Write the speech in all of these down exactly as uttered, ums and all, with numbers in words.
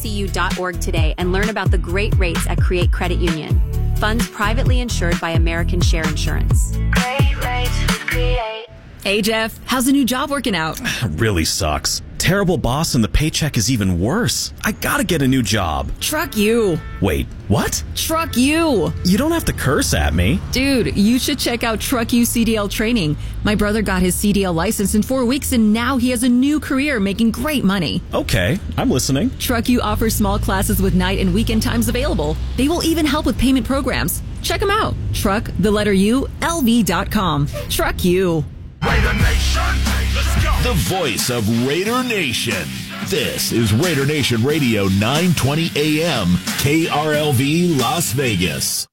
C U dot org today and learn about the great rates at Create Credit Union. Funds privately insured by American Share Insurance. Great rates with Create. Hey, Jeff, how's the new job working out? Really sucks. Terrible boss and the paycheck is even worse. I gotta get a new job. Truck you. Wait, what? Truck you. You don't have to curse at me. Dude, you should check out Truck You C D L training. My brother got his C D L license in four weeks and now he has a new career making great money. Okay, I'm listening. Truck You offers small classes with night and weekend times available. They will even help with payment programs. Check them out. Truck, the letter U, L V dot com. Truck You. Raider Nation, let's go. The voice of Raider Nation. This is Raider Nation Radio, nine twenty A M, K R L V, Las Vegas.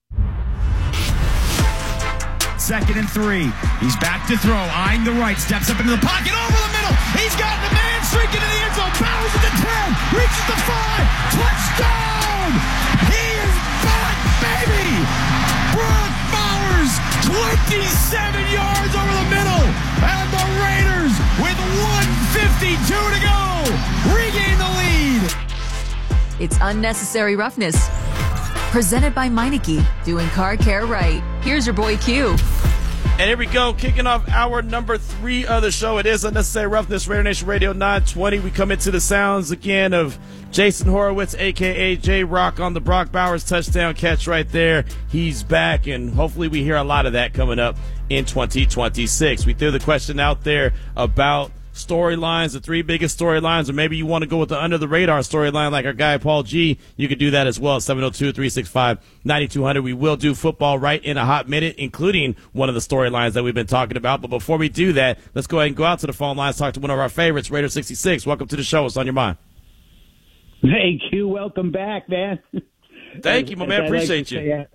Second and three. He's back to throw, eyeing the right, steps up into the pocket, over the middle. He's got the man streaking in the end zone. Bowers at the ten, reaches the five. Touchdown! He is back, baby! Brock Bowers, twenty-seven yards over the middle. And the Raiders, with one fifty-two to go, regain the lead. It's Unnecessary Roughness. Presented by Meineke, doing car care right. Here's your boy Q. And here we go, kicking off hour number three of the show. It is Unnecessary Roughness, Raider Nation Radio nine twenty. We come into the sounds again of Jason Horowitz, a k a. J-Rock, on the Brock Bowers touchdown catch right there. He's back, and hopefully we hear a lot of that coming up in twenty twenty-six. We threw the question out there about storylines, the three biggest storylines, or maybe you want to go with the under-the-radar storyline like our guy Paul G. You could do that as well at seven oh two, three six five, nine two zero zero. We will do football right in a hot minute, including one of the storylines that we've been talking about. But before we do that, let's go ahead and go out to the phone lines, talk to one of our favorites, Raider sixty-six. Welcome to the show. What's on your mind? Hey, Q, welcome back, man. Thank as, you, my man. Appreciate like you. Say,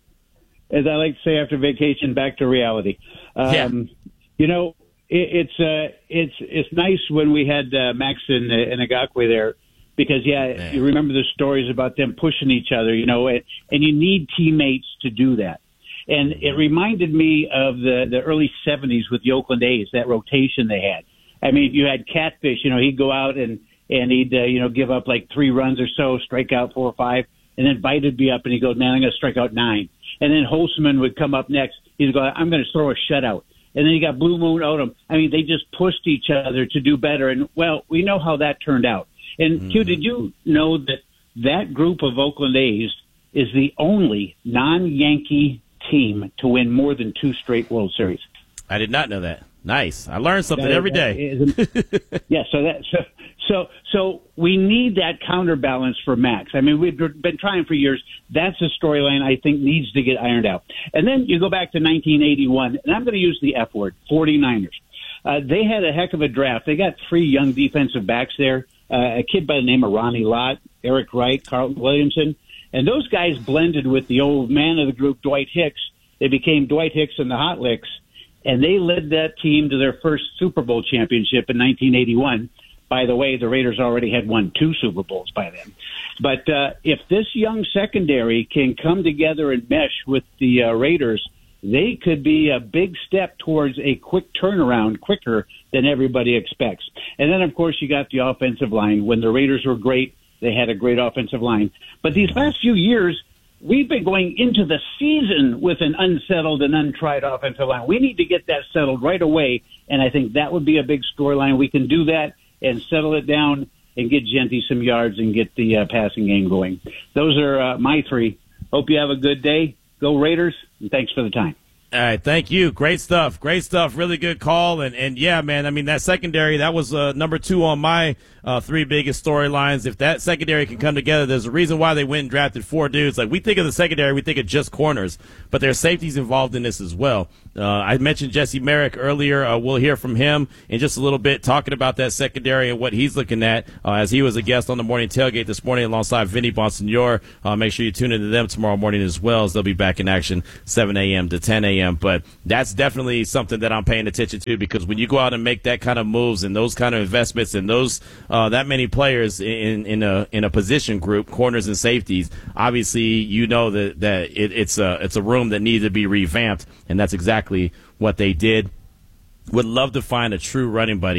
as I like to say after vacation, back to reality. Um, yeah. You know, it, it's uh, it's it's nice when we had uh, Max and, uh, and Agakwe there because, yeah, man, you remember the stories about them pushing each other, you know, and, and you need teammates to do that. And it reminded me of the, the early seventies with the Oakland A's, that rotation they had. I mean, you had Catfish, you know, he'd go out and, and he'd, uh, you know, give up like three runs or so, strike out four or five, and then Vite would be up and he'd go, man, I'm going to strike out nine. And then Holtzman would come up next. He'd go, I'm going to throw a shutout. And then you got Blue Moon Odom. I mean, they just pushed each other to do better. And, well, we know how that turned out. And, mm-hmm. Q, did you know that that group of Oakland A's is the only non-Yankee team to win more than two straight World Series? I did not know that. Nice. I learn something that, every day. yeah, so that so so so we need that counterbalance for Max. I mean, we've been trying for years. That's a storyline I think needs to get ironed out. And then you go back to nineteen eighty-one, and I'm going to use the F word, forty-niners. Uh, they had a heck of a draft. They got three young defensive backs there, uh, a kid by the name of Ronnie Lott, Eric Wright, Carlton Williamson. And those guys blended with the old man of the group, Dwight Hicks. They became Dwight Hicks and the Hot Licks. And they led that team to their first Super Bowl championship in nineteen eighty-one. By the way, the Raiders already had won two Super Bowls by then. But uh, if this young secondary can come together and mesh with the uh, Raiders, they could be a big step towards a quick turnaround, quicker than everybody expects. And then, of course, you got the offensive line. When the Raiders were great, they had a great offensive line. But these last few years, we've been going into the season with an unsettled and untried offensive line. We need to get that settled right away, and I think that would be a big storyline. We can do that and settle it down and get Genty some yards and get the uh, passing game going. Those are uh, my three. Hope you have a good day. Go Raiders, and thanks for the time. All right, thank you. Great stuff. Great stuff. Really good call. And, and yeah, man, I mean, that secondary, that was uh, number two on my uh, three biggest storylines. If that secondary can come together, there's a reason why they went and drafted four dudes. Like, we think of the secondary, we think of just corners, but there's safeties involved in this as well. Uh, I mentioned Jesse Merrick earlier. Uh, we'll hear from him in just a little bit, talking about that secondary and what he's looking at uh, as he was a guest on the morning tailgate this morning alongside Vinny Bonsignor. Uh, make sure you tune into them tomorrow morning as well, as they'll be back in action seven a.m. to ten a.m. But that's definitely something that I'm paying attention to, because when you go out and make that kind of moves and those kind of investments and those uh, that many players in in a in a position group, corners and safeties, obviously you know that that it, it's a it's a room that needs to be revamped, and that's exactly what they did. Would love to find a true running buddy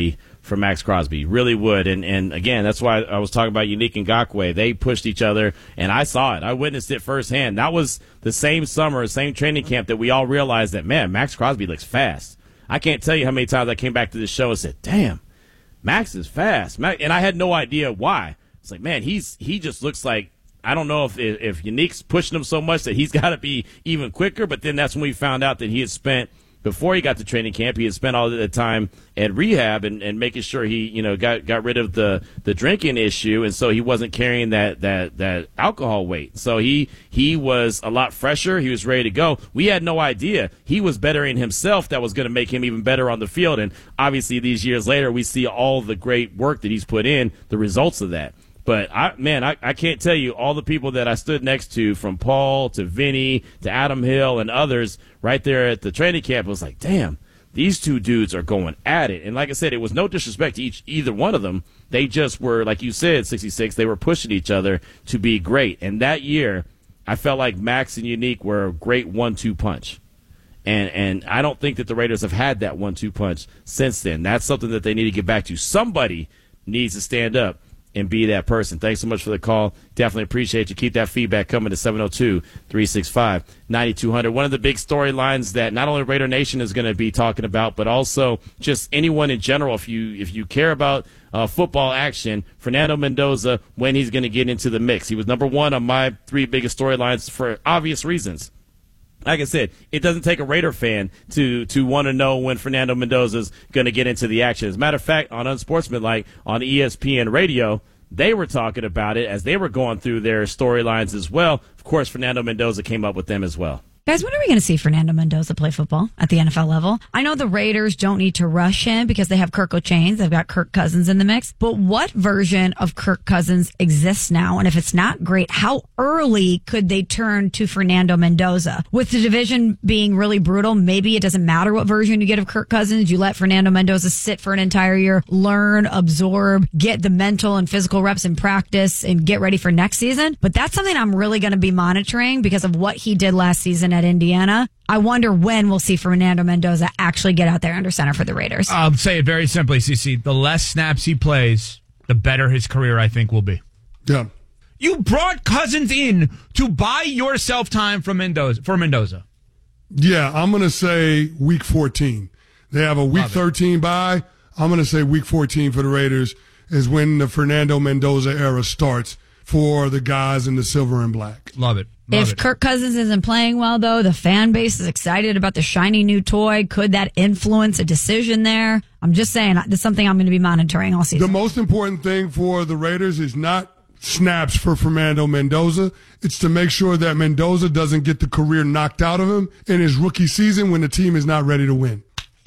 for Max Crosby. Really would. And, and again, that's why I was talking about Unique Ngakoue. They pushed each other, and I saw it. I witnessed it firsthand. That was the same summer, same training camp that we all realized that, man, Max Crosby looks fast. I can't tell you how many times I came back to this show and said, damn, Max is fast. And I had no idea why. It's like, man, he's he just looks like, I don't know if if Unique's pushing him so much that he's got to be even quicker, but then that's when we found out that he had spent, before he got to training camp, he had spent all the time at rehab and, and making sure he, you know, got got rid of the, the drinking issue, and so he wasn't carrying that, that, that alcohol weight. So he he was a lot fresher. He was ready to go. We had no idea. He was bettering himself. That was going to make him even better on the field, and obviously these years later, we see all the great work that he's put in, the results of that. But, I, man, I, I can't tell you all the people that I stood next to, from Paul to Vinny to Adam Hill and others right there at the training camp. It was like, damn, these two dudes are going at it. And like I said, it was no disrespect to each either one of them. They just were, like you said, sixty-six, they were pushing each other to be great. And that year, I felt like Max and Unique were a great one two punch. And and I don't think that the Raiders have had that one two punch since then. That's something that they need to get back to. Somebody needs to stand up and be that person. Thanks so much for the call. Definitely appreciate you. Keep that feedback coming to seven oh two, three six five, nine two zero zero. One of the big storylines that not only Raider Nation is going to be talking about, but also just anyone in general, if you if you care about uh, football action, Fernando Mendoza, when he's going to get into the mix. He was number one on my three biggest storylines for obvious reasons. Like I said, it doesn't take a Raider fan to to want to know when Fernando Mendoza's going to get into the action. As a matter of fact, on Unsportsmanlike, on E S P N Radio, they were talking about it as they were going through their storylines as well. Of course, Fernando Mendoza came up with them as well. Guys, when are we going to see Fernando Mendoza play football at the N F L level? I know the Raiders don't need to rush him because they have Kirk O'Chains. They've got Kirk Cousins in the mix. But what version of Kirk Cousins exists now? And if it's not great, how early could they turn to Fernando Mendoza? With the division being really brutal, maybe it doesn't matter what version you get of Kirk Cousins. You let Fernando Mendoza sit for an entire year, learn, absorb, get the mental and physical reps in practice, and get ready for next season. But that's something I'm really going to be monitoring because of what he did last season at Indiana. I wonder when we'll see Fernando Mendoza actually get out there under center for the Raiders. I'll say it very simply, CeCe. The less snaps he plays, the better his career, I think, will be. Yeah. You brought Cousins in to buy yourself time from Mendoza, for Mendoza. Yeah, I'm going to say week fourteen. They have a week thirteen bye. I'm going to say week fourteen for the Raiders is when the Fernando Mendoza era starts for the guys in the silver and black. Love it. Love if it. Kirk Cousins isn't playing well, though, the fan base is excited about the shiny new toy. Could that influence a decision there? I'm just saying, that's something I'm going to be monitoring all season. The most important thing for the Raiders is not snaps for Fernando Mendoza. It's to make sure that Mendoza doesn't get the career knocked out of him in his rookie season when the team is not ready to win.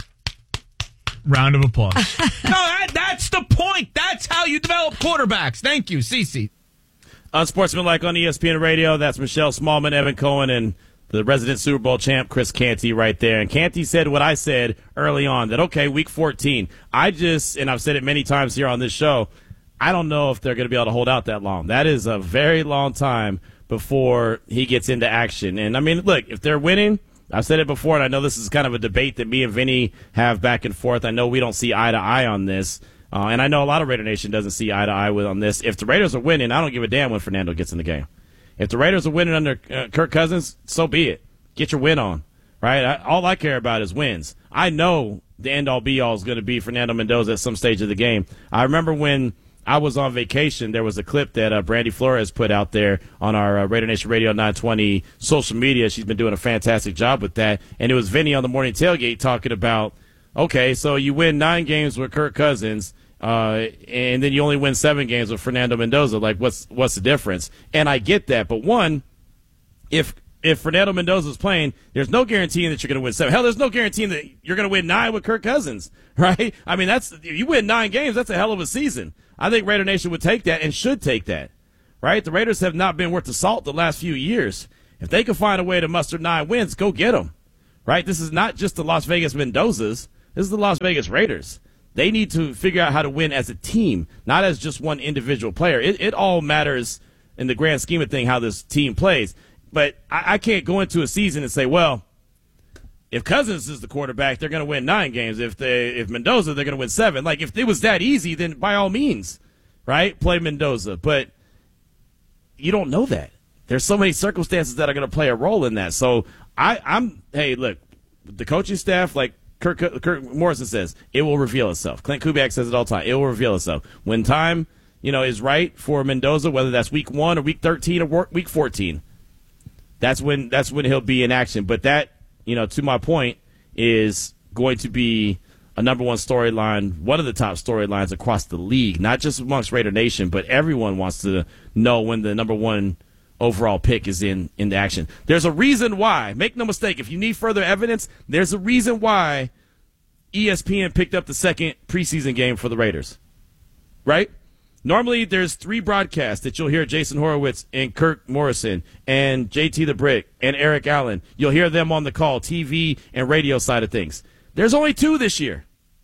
Round of applause. no, that, that's the point. That's how you develop quarterbacks. Thank you, CeCe. Unsportsmanlike on E S P N Radio. That's Michelle Smallman, Evan Cohen, and the resident Super Bowl champ, Chris Canty, right there. And Canty said what I said early on, that, okay, week fourteen. I just, and I've said it many times here on this show, I don't know if they're going to be able to hold out that long. That is a very long time before he gets into action. And, I mean, look, if they're winning, I've said it before, and I know this is kind of a debate that me and Vinny have back and forth. I know we don't see eye to eye on this. Uh, and I know a lot of Raider Nation doesn't see eye to eye with on this. If the Raiders are winning, I don't give a damn when Fernando gets in the game. If the Raiders are winning under uh, Kirk Cousins, so be it. Get your win on, right? I, all I care about is wins. I know the end-all, be-all is going to be Fernando Mendoza at some stage of the game. I remember when I was on vacation, there was a clip that uh, Brandy Flores put out there on our uh, Raider Nation Radio nine twenty social media. She's been doing a fantastic job with that. And it was Vinny on the morning tailgate talking about, okay, so you win nine games with Kirk Cousins, uh, and then you only win seven games with Fernando Mendoza. Like, what's what's the difference? And I get that, but one, if if Fernando Mendoza is playing, there's no guaranteeing that you're going to win seven. Hell, there's no guaranteeing that you're going to win nine with Kirk Cousins, right? I mean, that's if you win nine games, that's a hell of a season. I think Raider Nation would take that and should take that, right? The Raiders have not been worth the salt the last few years. If they can find a way to muster nine wins, go get them, right? This is not just the Las Vegas Mendozas. This is the Las Vegas Raiders. They need to figure out how to win as a team, not as just one individual player. It, it all matters in the grand scheme of things how this team plays. But I, I can't go into a season and say, well, If Cousins is the quarterback, they're going to win nine games. If they, if Mendoza, they're going to win seven. Like, if it was that easy, then by all means, right, play Mendoza. But you don't know that. There's so many circumstances that are going to play a role in that. So I, I'm, hey, look, the coaching staff, like Kirk, Kirk Morrison says, it will reveal itself. Clint Kubiak says it all the time. It will reveal itself. When time, you know, is right for Mendoza, whether that's week one or week thirteen or week fourteen, that's when that's when he'll be in action. But that, you know, to my point, is going to be a number one storyline, one of the top storylines across the league, not just amongst Raider Nation, but everyone wants to know when the number one overall pick is in, in action. There's a reason why. Make no mistake, if you need further evidence, there's a reason why E S P N picked up the second preseason game for the Raiders. Right? Normally, there's three broadcasts that you'll hear Jason Horowitz and Kirk Morrison and J T the Brick and Eric Allen. You'll hear them on the call, T V and radio side of things. There's only two this year.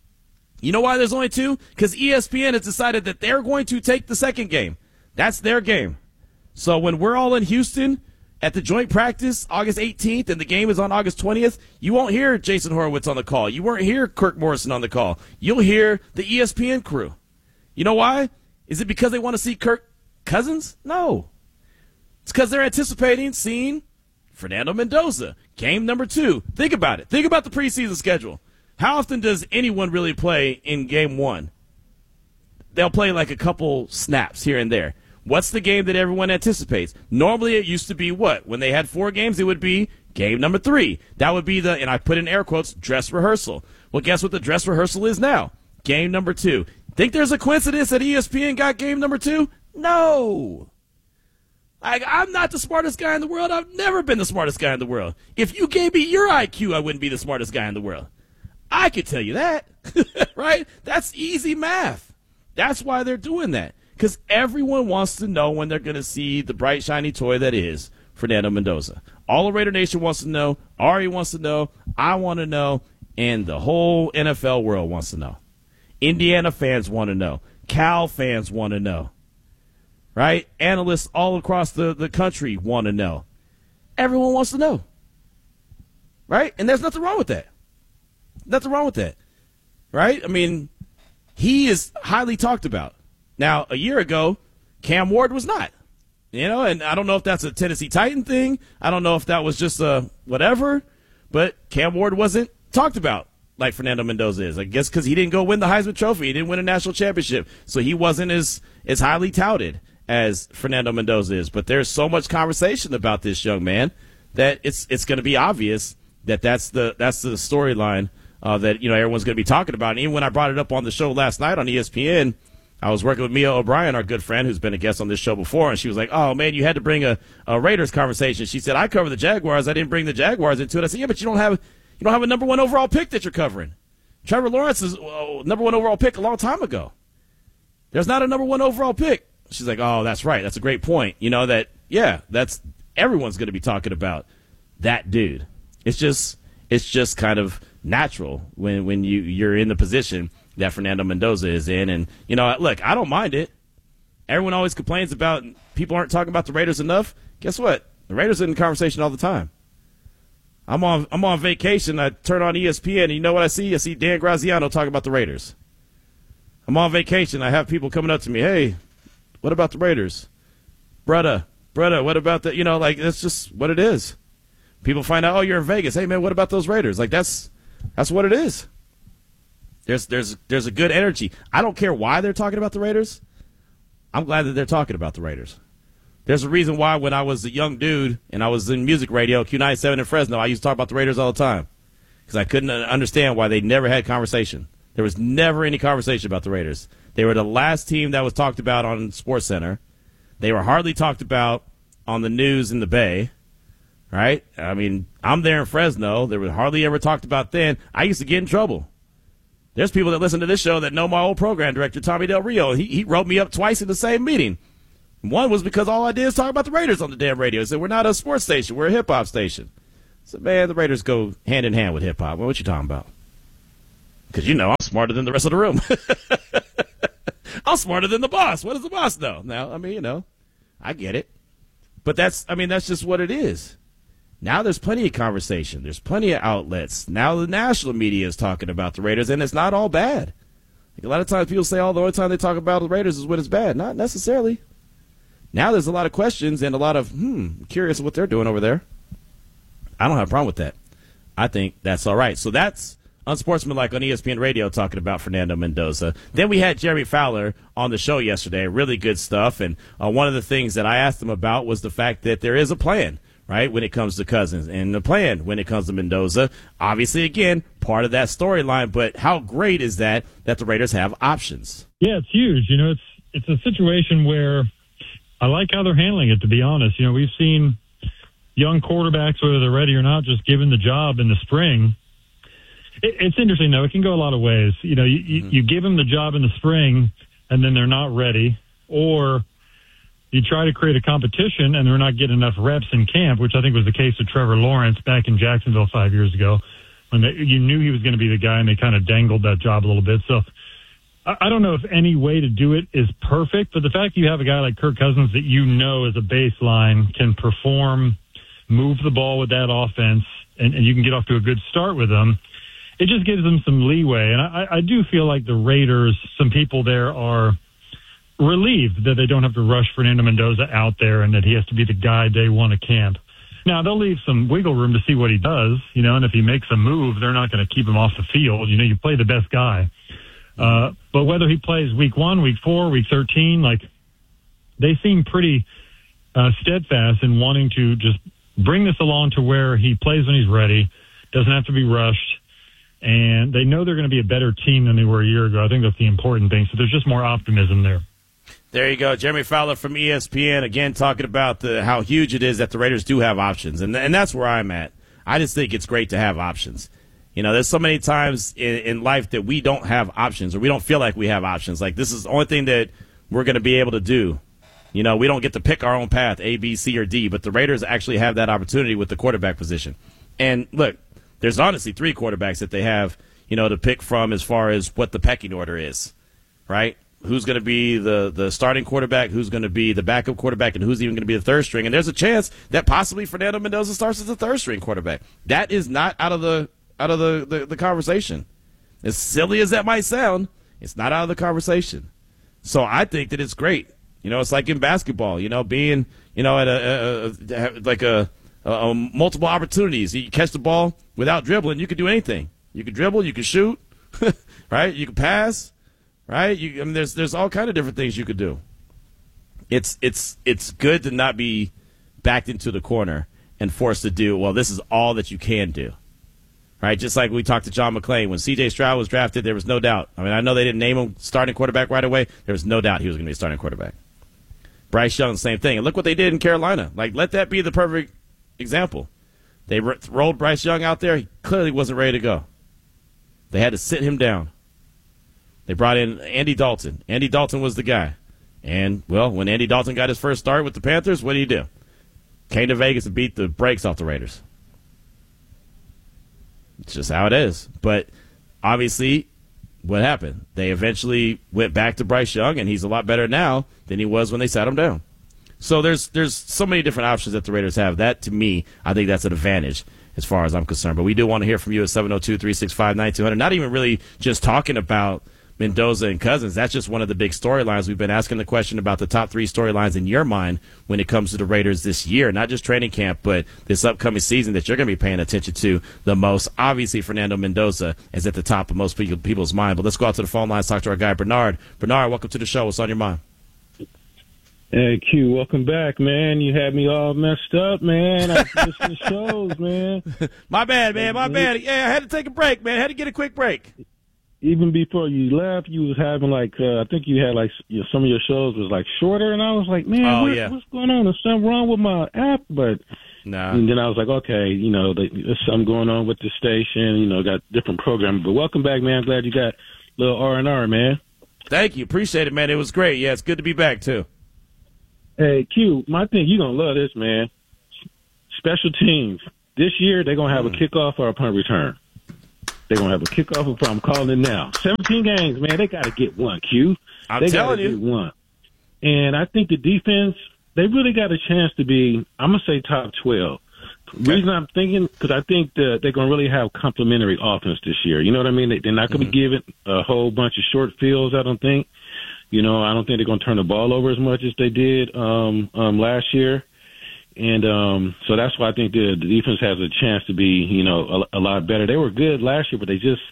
You know why there's only two? Because E S P N has decided that they're going to take the second game. That's their game. So when we're all in Houston at the joint practice August eighteenth and the game is on August twentieth, you won't hear Jason Horowitz on the call. You won't hear Kirk Morrison on the call. You'll hear the E S P N crew. You know why? Is it because they want to see Kirk Cousins? No. It's because they're anticipating seeing Fernando Mendoza, game number two. Think about it. Think about the preseason schedule. How often does anyone really play in game one? They'll play like a couple snaps here and there. What's the game that everyone anticipates? Normally it used to be what? When they had four games, it would be game number three. That would be the, and I put in air quotes, dress rehearsal. Well, guess what the dress rehearsal is now? Game number two. Think there's a coincidence that E S P N got game number two? No. Like, I'm not the smartest guy in the world. I've never been the smartest guy in the world. If you gave me your I Q, I wouldn't be the smartest guy in the world. I could tell you that, right? That's easy math. That's why they're doing that, because everyone wants to know when they're going to see the bright, shiny toy that is Fernando Mendoza. All of Raider Nation wants to know. Ari wants to know. I want to know. And the whole N F L world wants to know. Indiana fans want to know. Cal fans want to know. Right? Analysts all across the, the country want to know. Everyone wants to know. Right? And there's nothing wrong with that. Nothing wrong with that. Right? I mean, he is highly talked about. Now, a year ago, Cam Ward was not. You know, and I don't know if that's a Tennessee Titan thing. I don't know if that was just a whatever. But Cam Ward wasn't talked about like Fernando Mendoza is. I guess because he didn't go win the Heisman Trophy. He didn't win a national championship. So he wasn't as, as highly touted as Fernando Mendoza is. But there's so much conversation about this young man that it's it's going to be obvious that that's the that's the storyline uh, that, you know, everyone's going to be talking about. And even when I brought it up on the show last night on E S P N, I was working with Mia O'Brien, our good friend, who's been a guest on this show before, and she was like, oh, man, you had to bring a, a Raiders conversation. She said, I cover the Jaguars. I didn't bring the Jaguars into it. I said, yeah, but you don't have you don't have a number one overall pick that you're covering. Trevor Lawrence is uh, number one overall pick a long time ago. There's not a number one overall pick. She's like, oh, that's right. That's a great point. You know, that, yeah, that's everyone's going to be talking about that dude. It's just it's just kind of natural when, when you, you're in the position that Fernando Mendoza is in. And, you know, look, I don't mind it. Everyone always complains about people aren't talking about the Raiders enough. Guess what? The Raiders are in the conversation all the time. I'm on I'm on vacation. I turn on E S P N, and you know what I see? I see Dan Graziano talking about the Raiders. I'm on vacation. I have people coming up to me, hey, what about the Raiders? Brudda, brudda, what about the, you know, like, that's just what it is. People find out, oh, you're in Vegas. Hey, man, what about those Raiders? Like, that's that's what it is. There's there's there's a good energy. I don't care why they're talking about the Raiders. I'm glad that they're talking about the Raiders. There's a reason why when I was a young dude and I was in music radio, Q ninety-seven in Fresno, I used to talk about the Raiders all the time because I couldn't understand why they never had conversation. There was never any conversation about the Raiders. They were the last team that was talked about on SportsCenter. They were hardly talked about on the news in the Bay, right? I mean, I'm there in Fresno. They were hardly ever talked about then. I used to get in trouble. There's people that listen to this show that know my old program director, Tommy Del Rio. He, he wrote me up twice in the same meeting. One was because all I did is talk about the Raiders on the damn radio. He said, we're not a sports station. We're a hip-hop station. I said, man, the Raiders go hand in hand with hip-hop. Well, what you talking about? Because, you know, I'm smarter than the rest of the room. I'm smarter than the boss. What does the boss know? Now, I mean, you know, I get it. But that's, I mean, that's just what it is. Now there's plenty of conversation. There's plenty of outlets. Now the national media is talking about the Raiders, and it's not all bad. Like a lot of times people say, oh, the only time they talk about the Raiders is when it's bad. Not necessarily. Now there's a lot of questions and a lot of, hmm, curious what they're doing over there. I don't have a problem with that. I think that's all right. So that's Unsportsmanlike on E S P N Radio talking about Fernando Mendoza. Then we had Jeremy Fowler on the show yesterday. Really good stuff. And uh, one of the things that I asked him about was the fact that there is a plan, right, when it comes to Cousins, and the plan when it comes to Mendoza. Obviously, again, part of that storyline. But how great is that that the Raiders have options? Yeah, it's huge. You know, it's it's a situation where I like how they're handling it, to be honest. You know, we've seen young quarterbacks, whether they're ready or not, just given the job in the spring. It's interesting, though. It can go a lot of ways. You know, you, mm-hmm. you give them the job in the spring, and then they're not ready, or you try to create a competition, and they're not getting enough reps in camp, which I think was the case with Trevor Lawrence back in Jacksonville five years ago, when they, you knew he was going to be the guy, and they kind of dangled that job a little bit. So I, I don't know if any way to do it is perfect, but the fact you have a guy like Kirk Cousins that you know as a baseline can perform, move the ball with that offense, and, and you can get off to a good start with them, it just gives them some leeway. And I, I do feel like the Raiders, some people there are relieved that they don't have to rush Fernando Mendoza out there and that he has to be the guy day one of camp. Now, they'll leave some wiggle room to see what he does, you know, and if he makes a move, they're not going to keep him off the field. You know, you play the best guy. Uh, but whether he plays week one, week four, week thirteen, like, they seem pretty uh, steadfast in wanting to just bring this along to where he plays when he's ready, doesn't have to be rushed. And they know they're going to be a better team than they were a year ago. I think that's the important thing. So there's just more optimism there. There you go. Jeremy Fowler from E S P N, again, talking about the, how huge it is that the Raiders do have options. And, and that's where I'm at. I just think it's great to have options. You know, there's so many times in, in life that we don't have options, or we don't feel like we have options. Like, this is the only thing that we're going to be able to do. You know, we don't get to pick our own path, A, B, C, or D, but the Raiders actually have that opportunity with the quarterback position. And, look, there's honestly three quarterbacks that they have, you know, to pick from as far as what the pecking order is, right? Who's going to be the, the starting quarterback, who's going to be the backup quarterback, and who's even going to be the third string. And there's a chance that possibly Fernando Mendoza starts as the third string quarterback. That is not out of the out of the, the, the conversation. As silly as that might sound, it's not out of the conversation. So I think that it's great. You know, it's like in basketball, you know, being, you know, at a, a, a like a, a, a multiple opportunities. You catch the ball without dribbling, you can do anything. You can dribble, you can shoot, right? You can pass, right? You, I mean, there's there's all kind of different things you could do. It's it's it's good to not be backed into the corner and forced to do, well, this is all that you can do, right? Just like we talked to John McClain. When C J Stroud was drafted, there was no doubt. I mean, I know they didn't name him starting quarterback right away. There was no doubt he was going to be a starting quarterback. Bryce Young, same thing. And look what they did in Carolina. Like, let that be the perfect example. They r- rolled Bryce Young out there. He clearly wasn't ready to go. They had to sit him down. They brought in Andy Dalton. Andy Dalton was the guy. And, well, when Andy Dalton got his first start with the Panthers, what did he do? Came to Vegas and beat the brakes off the Raiders. It's just how it is. But, obviously, what happened? They eventually went back to Bryce Young, and he's a lot better now than he was when they sat him down. So there's there's so many different options that the Raiders have. That, to me, I think that's an advantage as far as I'm concerned. But we do want to hear from you at seven oh two, three six five, nine two hundred. Not even really just talking about Mendoza and Cousins. That's just one of the big storylines. We've been asking the question about the top three storylines in your mind when it comes to the Raiders this year. Not just training camp, but this upcoming season that you're going to be paying attention to the most. Obviously, Fernando Mendoza is at the top of most people's mind. But let's go out to the phone lines, talk to our guy, Bernard. Bernard, welcome to the show. What's on your mind? Hey, Q, welcome back, man. You had me all messed up, man. I missed the shows, man. My bad, man. My bad. Yeah, I had to take a break, man. I had to get a quick break. Even before you left, you was having like, uh, I think you had like you know, some of your shows was like shorter, and I was like, man, oh, what, yeah. what's going on? Is something wrong with my app? But nah. And then I was like, okay, you know, there's something going on with the station. You know, got different programming. But welcome back, man. Glad you got a little R and R, man. Thank you. Appreciate it, man. It was great. Yeah, it's good to be back too. Hey, Q, my thing, you're going to love this, man. Special teams. This year, they're going to have mm. a kickoff or a punt return. They're going to have a kickoff or punt. I'm calling it now. seventeen games, man. They got to get one, Q. I'm they telling gotta you. Get one. And I think the defense, they really got a chance to be, I'm going to say top twelve. Okay. Reason I'm thinking, because I think that they're going to really have complementary offense this year. You know what I mean? They, they're not going to mm-hmm. be giving a whole bunch of short fields, I don't think. You know, I don't think they're going to turn the ball over as much as they did um, um, last year. And um, so that's why I think the, the defense has a chance to be, you know, a, a lot better. They were good last year, but they just,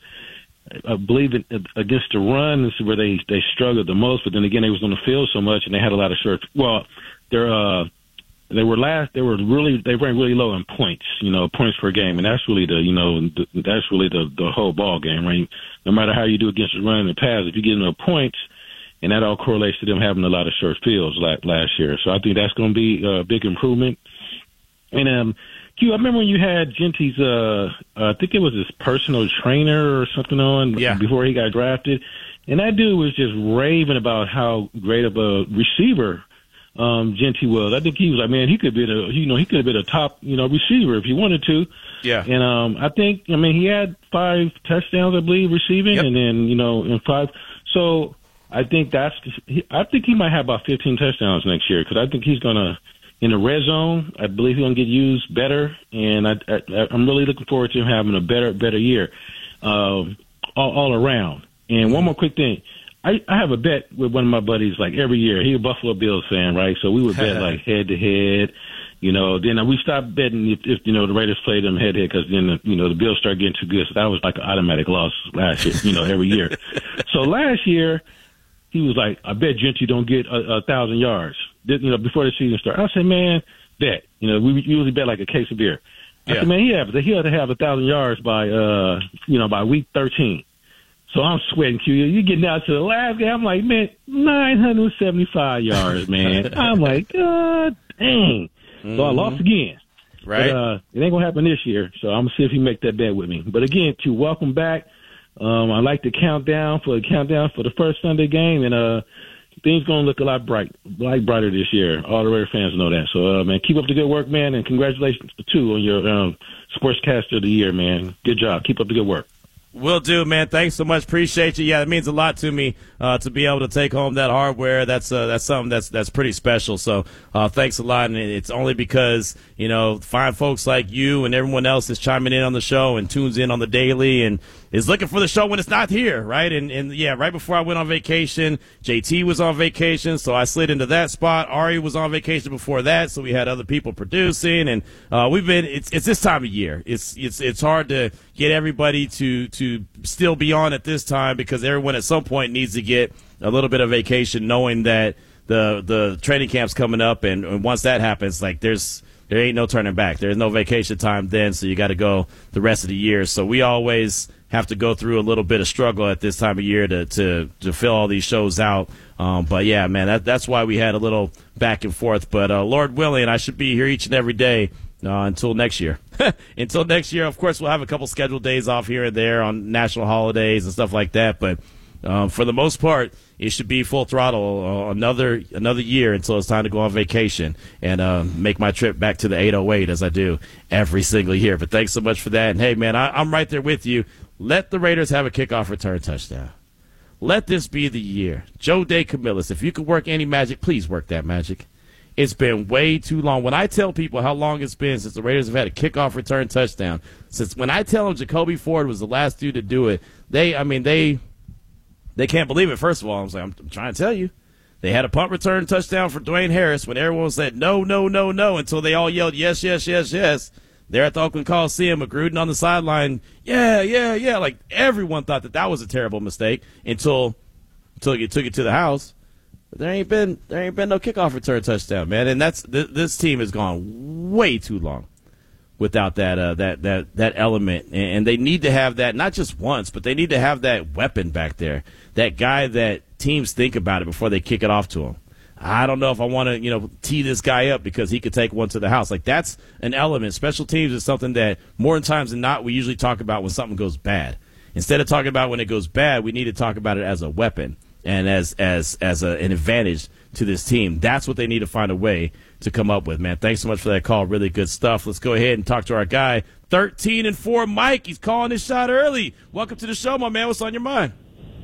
I believe, it, against the run is where they, they struggled the most. But then again, they was on the field so much, and they had a lot of short. Well, they're uh, they were last. They were really they ranked really low in points, you know, points per game, and that's really the, you know, the, that's really the the whole ball game, right? No matter how you do against the run and the pass, if you get no points. And that all correlates to them having a lot of short fields like last year. So I think that's going to be a big improvement. And, um, Q, I remember when you had Genty's, uh, uh, I think it was his personal trainer or something on yeah. before he got drafted. And that dude was just raving about how great of a receiver um, Genty was. I think he was like, man, he could be a, you know, he could have been a top, you know, receiver if he wanted to. Yeah. And um, I think, I mean, he had five touchdowns, I believe, receiving, yep. and then, you know, in five. So, I think that's. I think he might have about fifteen touchdowns next year because I think he's gonna in the red zone. I believe he's gonna get used better, and I, I, I'm really looking forward to him having a better, better year, uh, all, all around. And one more quick thing, I, I have a bet with one of my buddies. Like every year, he's a Buffalo Bills fan, right? So we would bet like head to head. You know, then we stopped betting if, if you know the Raiders played them head to head because then the, you know the Bills started getting too good. So that was like an automatic loss last year. You know, every year. So last year. He was like, I bet Genty don't get a, a thousand yards, you know, before the season started. I said, man, bet. You know, we usually bet like a case of beer. I yeah. said, man, he had, he had to have a thousand yards by, uh, you know, by week thirteen. So I'm sweating, Q. You're getting out to the last game. I'm like, man, nine hundred seventy-five yards, man. I'm like, God dang. Mm-hmm. So I lost again. Right. But, uh, it ain't going to happen this year. So I'm going to see if he make that bet with me. But again, Q, welcome back. Um, I like the countdown for the countdown for the first Sunday game, and uh, things gonna look a lot bright, like brighter this year. All the Raider fans know that. So, uh, man, keep up the good work, man, and congratulations too on your um, Sportscaster of the Year, man. Good job. Keep up the good work. Will do, man. Thanks so much. Appreciate you. Yeah, it means a lot to me uh, to be able to take home that hardware. That's uh, that's something that's that's pretty special. So uh, thanks a lot. And it's only because, you know, fine folks like you and everyone else is chiming in on the show and tunes in on the daily and is looking for the show when it's not here, right? And, and yeah, right before I went on vacation, J T was on vacation, so I slid into that spot. Ari was on vacation before that, so we had other people producing. And uh, we've been – it's it's this time of year. It's it's it's hard to get everybody to to – to still be on at this time because everyone at some point needs to get a little bit of vacation knowing that the the training camp's coming up, and, and once that happens, like there's there ain't no turning back. There's no vacation time then, so you got to go the rest of the year. So we always have to go through a little bit of struggle at this time of year to to, to fill all these shows out. Um, but, yeah, man, that, that's why we had a little back and forth. But, uh, Lord willing, I should be here each and every day Uh, until next year. Until next year, of course, we'll have a couple scheduled days off here and there on national holidays and stuff like that. But um, for the most part, it should be full throttle uh, another another year until it's time to go on vacation and uh, make my trip back to the eight oh eight as I do every single year. But thanks so much for that. And, hey, man, I, I'm right there with you. Let the Raiders have a kickoff return touchdown. Let this be the year. Joe DeCamillis, if you could work any magic, please work that magic. It's been way too long. When I tell people how long it's been since the Raiders have had a kickoff return touchdown, since when I tell them Jacoby Ford was the last dude to do it, they, I mean, they they can't believe it, first of all. I'm like, I'm, I'm trying to tell you. They had a punt return touchdown for Dwayne Harris when everyone said no, no, no, no, until they all yelled yes, yes, yes, yes. There at the Oakland Coliseum, Gruden on the sideline, yeah, yeah, yeah. Like everyone thought that that was a terrible mistake until, until you took it to the house. There ain't been there ain't been no kickoff return touchdown, man, and that's th- this team has gone way too long without that uh, that that that element, and, and they need to have that not just once, but they need to have that weapon back there, that guy that teams think about it before they kick it off to him. I don't know if I want to you know tee this guy up because he could take one to the house. Like that's an element. Special teams is something that more times than not we usually talk about when something goes bad. Instead of talking about when it goes bad, we need to talk about it as a weapon. And as as as a, an advantage to this team. That's what they need to find a way to come up with, man. Thanks so much for that call. Really good stuff. Let's go ahead and talk to our guy, thirteen and four, Mike. He's calling his shot early. Welcome to the show, my man. What's on your mind?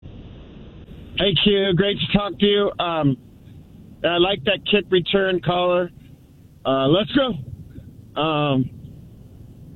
Hey, Q. Great to talk to you. Um, I like that kick return caller. Uh, let's go. Um,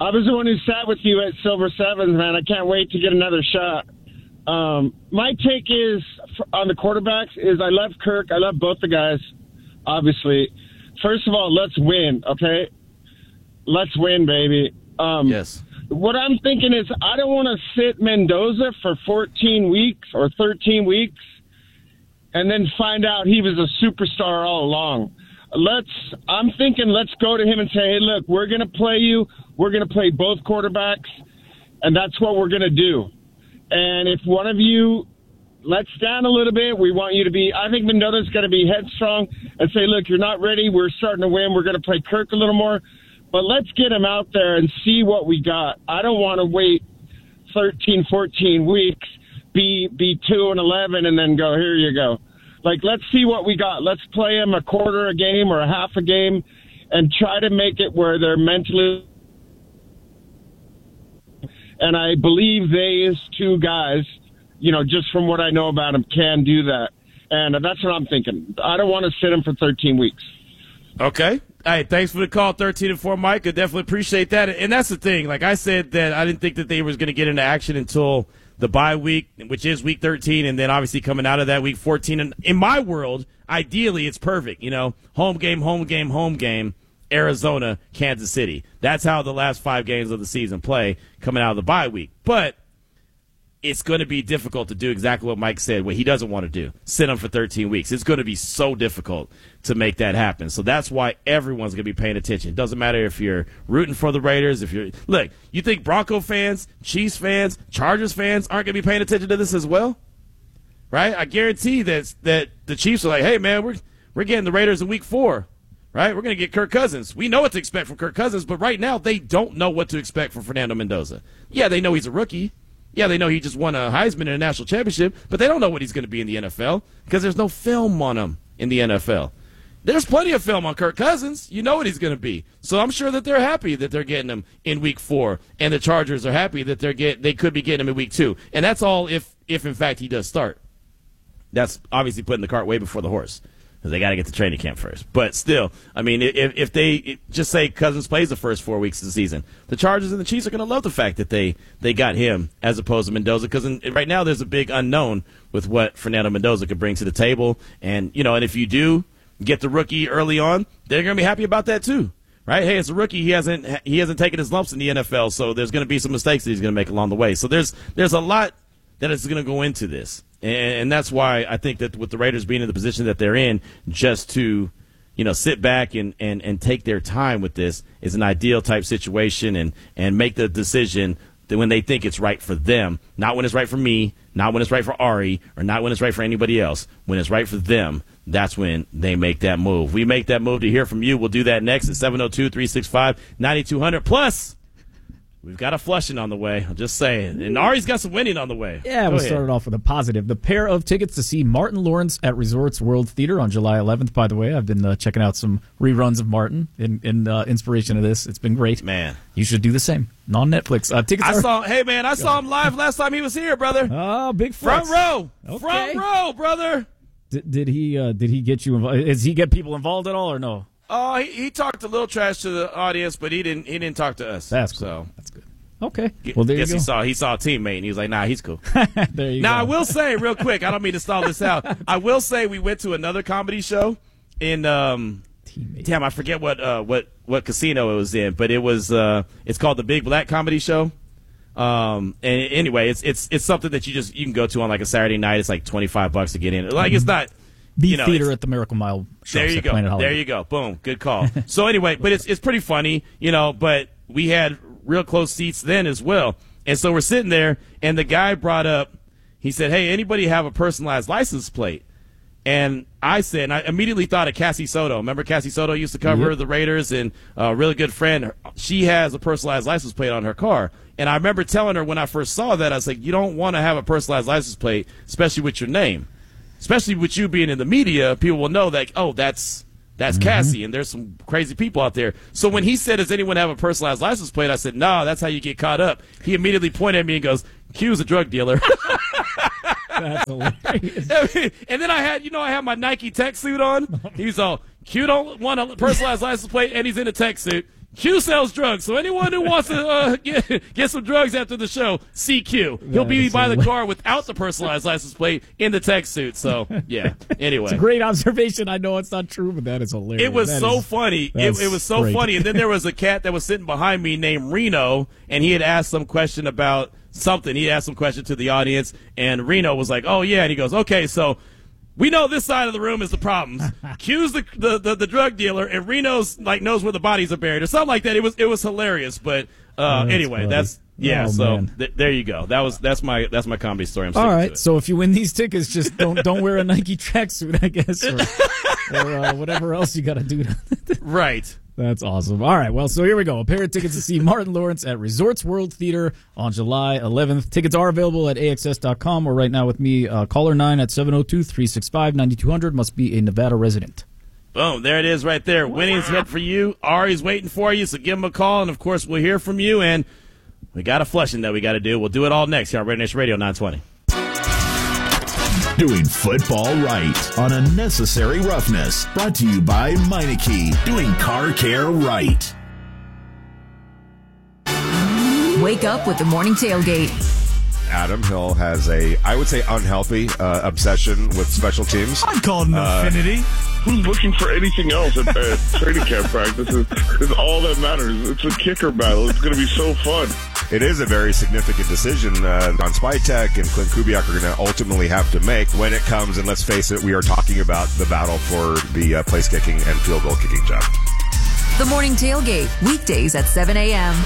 I was the one who sat with you at Silver Sevens, man. I can't wait to get another shot. Um, my take is on the quarterbacks is I love Kirk. I love both the guys, obviously. First of all, let's win, okay? Let's win, baby. Um, yes. What I'm thinking is I don't want to sit Mendoza for fourteen weeks or thirteen weeks and then find out he was a superstar all along. Let's. I'm thinking let's go to him and say, hey, look, we're going to play you. We're going to play both quarterbacks, and that's what we're going to do. And if one of you lets down a little bit, we want you to be – I think Mendoza's going to be headstrong and say, look, you're not ready. We're starting to win. We're going to play Kirk a little more. But let's get him out there and see what we got. I don't want to wait thirteen, fourteen weeks, be be two and eleven, and then go, here you go. Like, let's see what we got. Let's play him a quarter a game or a half a game and try to make it where they're mentally. And I believe these two guys, you know, just from what I know about them, can do that. And that's what I'm thinking. I don't want to sit him for thirteen weeks. Okay. Hey, thanks for the call, thirteen and four, Mike. I definitely appreciate that. And that's the thing. Like I said, that I didn't think that they was going to get into action until the bye week, which is week thirteen, and then obviously coming out of that week fourteen. And in my world, ideally, it's perfect. You know, home game, home game, home game, Arizona, Kansas City. That's how the last five games of the season play coming out of the bye week. But it's going to be difficult to do exactly what Mike said, what he doesn't want to do, sit him for thirteen weeks. It's going to be so difficult to make that happen. So that's why everyone's going to be paying attention. It doesn't matter if you're rooting for the Raiders. If you're Look, you think Bronco fans, Chiefs fans, Chargers fans aren't going to be paying attention to this as well? Right? I guarantee that, that the Chiefs are like, hey, man, we're, we're getting the Raiders in week four. Right? We're going to get Kirk Cousins. We know what to expect from Kirk Cousins, but right now they don't know what to expect from Fernando Mendoza. Yeah, they know he's a rookie. Yeah, they know he just won a Heisman and a national championship, but they don't know what he's going to be in the N F L because there's no film on him in the N F L. There's plenty of film on Kirk Cousins. You know what he's going to be. So I'm sure that they're happy that they're getting him in week four, and the Chargers are happy that they're get they could be getting him in week two. And that's all if, if in fact, he does start. That's obviously putting the cart way before the horse. Because they got to get to training camp first. But still, I mean, if if they just say Cousins plays the first four weeks of the season, the Chargers and the Chiefs are going to love the fact that they, they got him as opposed to Mendoza. Because right now there's a big unknown with what Fernando Mendoza could bring to the table. And, you know, and if you do get the rookie early on, they're going to be happy about that too. Right? Hey, it's a rookie. He hasn't he hasn't taken his lumps in the N F L, so there's going to be some mistakes that he's going to make along the way. So there's there's a lot that is going to go into this. And that's why I think that with the Raiders being in the position that they're in, just to, you know, sit back and, and, and take their time with this is an ideal type situation and, and make the decision that when they think it's right for them, not when it's right for me, not when it's right for Ari, or not when it's right for anybody else. When it's right for them, that's when they make that move. We make that move to hear from you. We'll do that next at seven oh two, three six five, nine two hundred. Plus, we've got a flushing on the way. I'm just saying. And Ari's got some winning on the way. Yeah, Go we'll ahead. start it off with a positive. The pair of tickets to see Martin Lawrence at Resorts World Theater on July eleventh, by the way. I've been uh, checking out some reruns of Martin in, in uh, inspiration of this. It's been great. Man. You should do the same. On Netflix. Uh, tickets I are- saw, hey, man, I saw him live last time he was here, brother. Oh, big Front flex. row. Okay. Front row, brother. Did, did he uh, Did he get you involved? Does he get people involved at all or no? Oh, he, he talked a little trash to the audience, but he didn't He didn't talk to us. That's cool. So. That's good. Okay. Well, there Guess you go. he saw he saw a teammate, and he was like, nah, he's cool. There you now, go. I will say real quick, I don't mean to stall this out. I will say we went to another comedy show in um damn, I forget what uh what what casino it was in, but it was uh it's called the Big Black Comedy Show. Um and anyway, it's it's it's something that you just you can go to on like a Saturday night. It's like twenty-five bucks to get in. Like it's not B you know, Theater it's- at the Miracle Mile shops there you at go. Planet Hollywood. There you go. Boom. Good call. So anyway, but it's it's pretty funny, you know, but we had real close seats then as well. And so we're sitting there, and the guy brought up, he said, hey, anybody have a personalized license plate? And I said, and I immediately thought of Cassie Soto. Remember Cassie Soto used to cover Yep. the Raiders, and a really good friend. She has a personalized license plate on her car. And I remember telling her when I first saw that, I was like, you don't want to have a personalized license plate, especially with your name. Especially with you being in the media, people will know that, oh, that's that's Mm-hmm. Cassie, and there's some crazy people out there. So when he said, does anyone have a personalized license plate, I said, no, that's how you get caught up. He immediately pointed at me and goes, Q's a drug dealer. That's hilarious. And then I had, you know, I had my Nike tech suit on. He's all, Q don't want a personalized license plate, and he's in a tech suit. Q sells drugs, so anyone who wants to uh, get, get some drugs after the show, see Q. He'll be by the car without the personalized license plate in the tech suit. So, yeah. Anyway. It's a great observation. I know it's not true, but that is hilarious. It was that so is, funny. It, it was so great. funny. And then there was a cat that was sitting behind me named Reno, and he had asked some question about something. He asked some question to the audience, and Reno was like, oh, yeah. And he goes, okay, so we know this side of the room is the problems. Q's the, the, the, the drug dealer, and Reno's like knows where the bodies are buried or something like that. It was it was hilarious. But uh, oh, that's anyway, funny. that's yeah. Oh, so th- there you go. That was that's my that's my comedy story. I'm All right. to it. So if you win these tickets, just don't don't wear a Nike tracksuit, I guess, or, or uh, whatever else you got to do. Right. That's awesome. All right, well, so here we go. A pair of tickets to see Martin Lawrence at Resorts World Theater on July eleventh. Tickets are available at A X S dot com or right now with me, uh, caller nine at seven oh two, three six five, nine two hundred. Must be a Nevada resident. Boom, there it is right there. Winning's head for you. Ari's waiting for you, so give him a call, and, of course, we'll hear from you. And we got a flushing that we got to do. We'll do it all next here on Raider Nation Radio nine twenty. Doing football right on Unnecessary Roughness. Brought to you by Meineke. Doing car care right. Wake up with the morning tailgate. Adam Hill has a, I would say, unhealthy uh, obsession with special teams. I'd call it an Uh, affinity. Who's looking for anything else at, at training camp practice is, is all that matters. It's a kicker battle. It's going to be so fun. It is a very significant decision uh, on Spytek and Clint Kubiak are going to ultimately have to make when it comes, and let's face it, we are talking about the battle for the uh, place kicking and field goal kicking job. The morning tailgate, weekdays at seven a.m.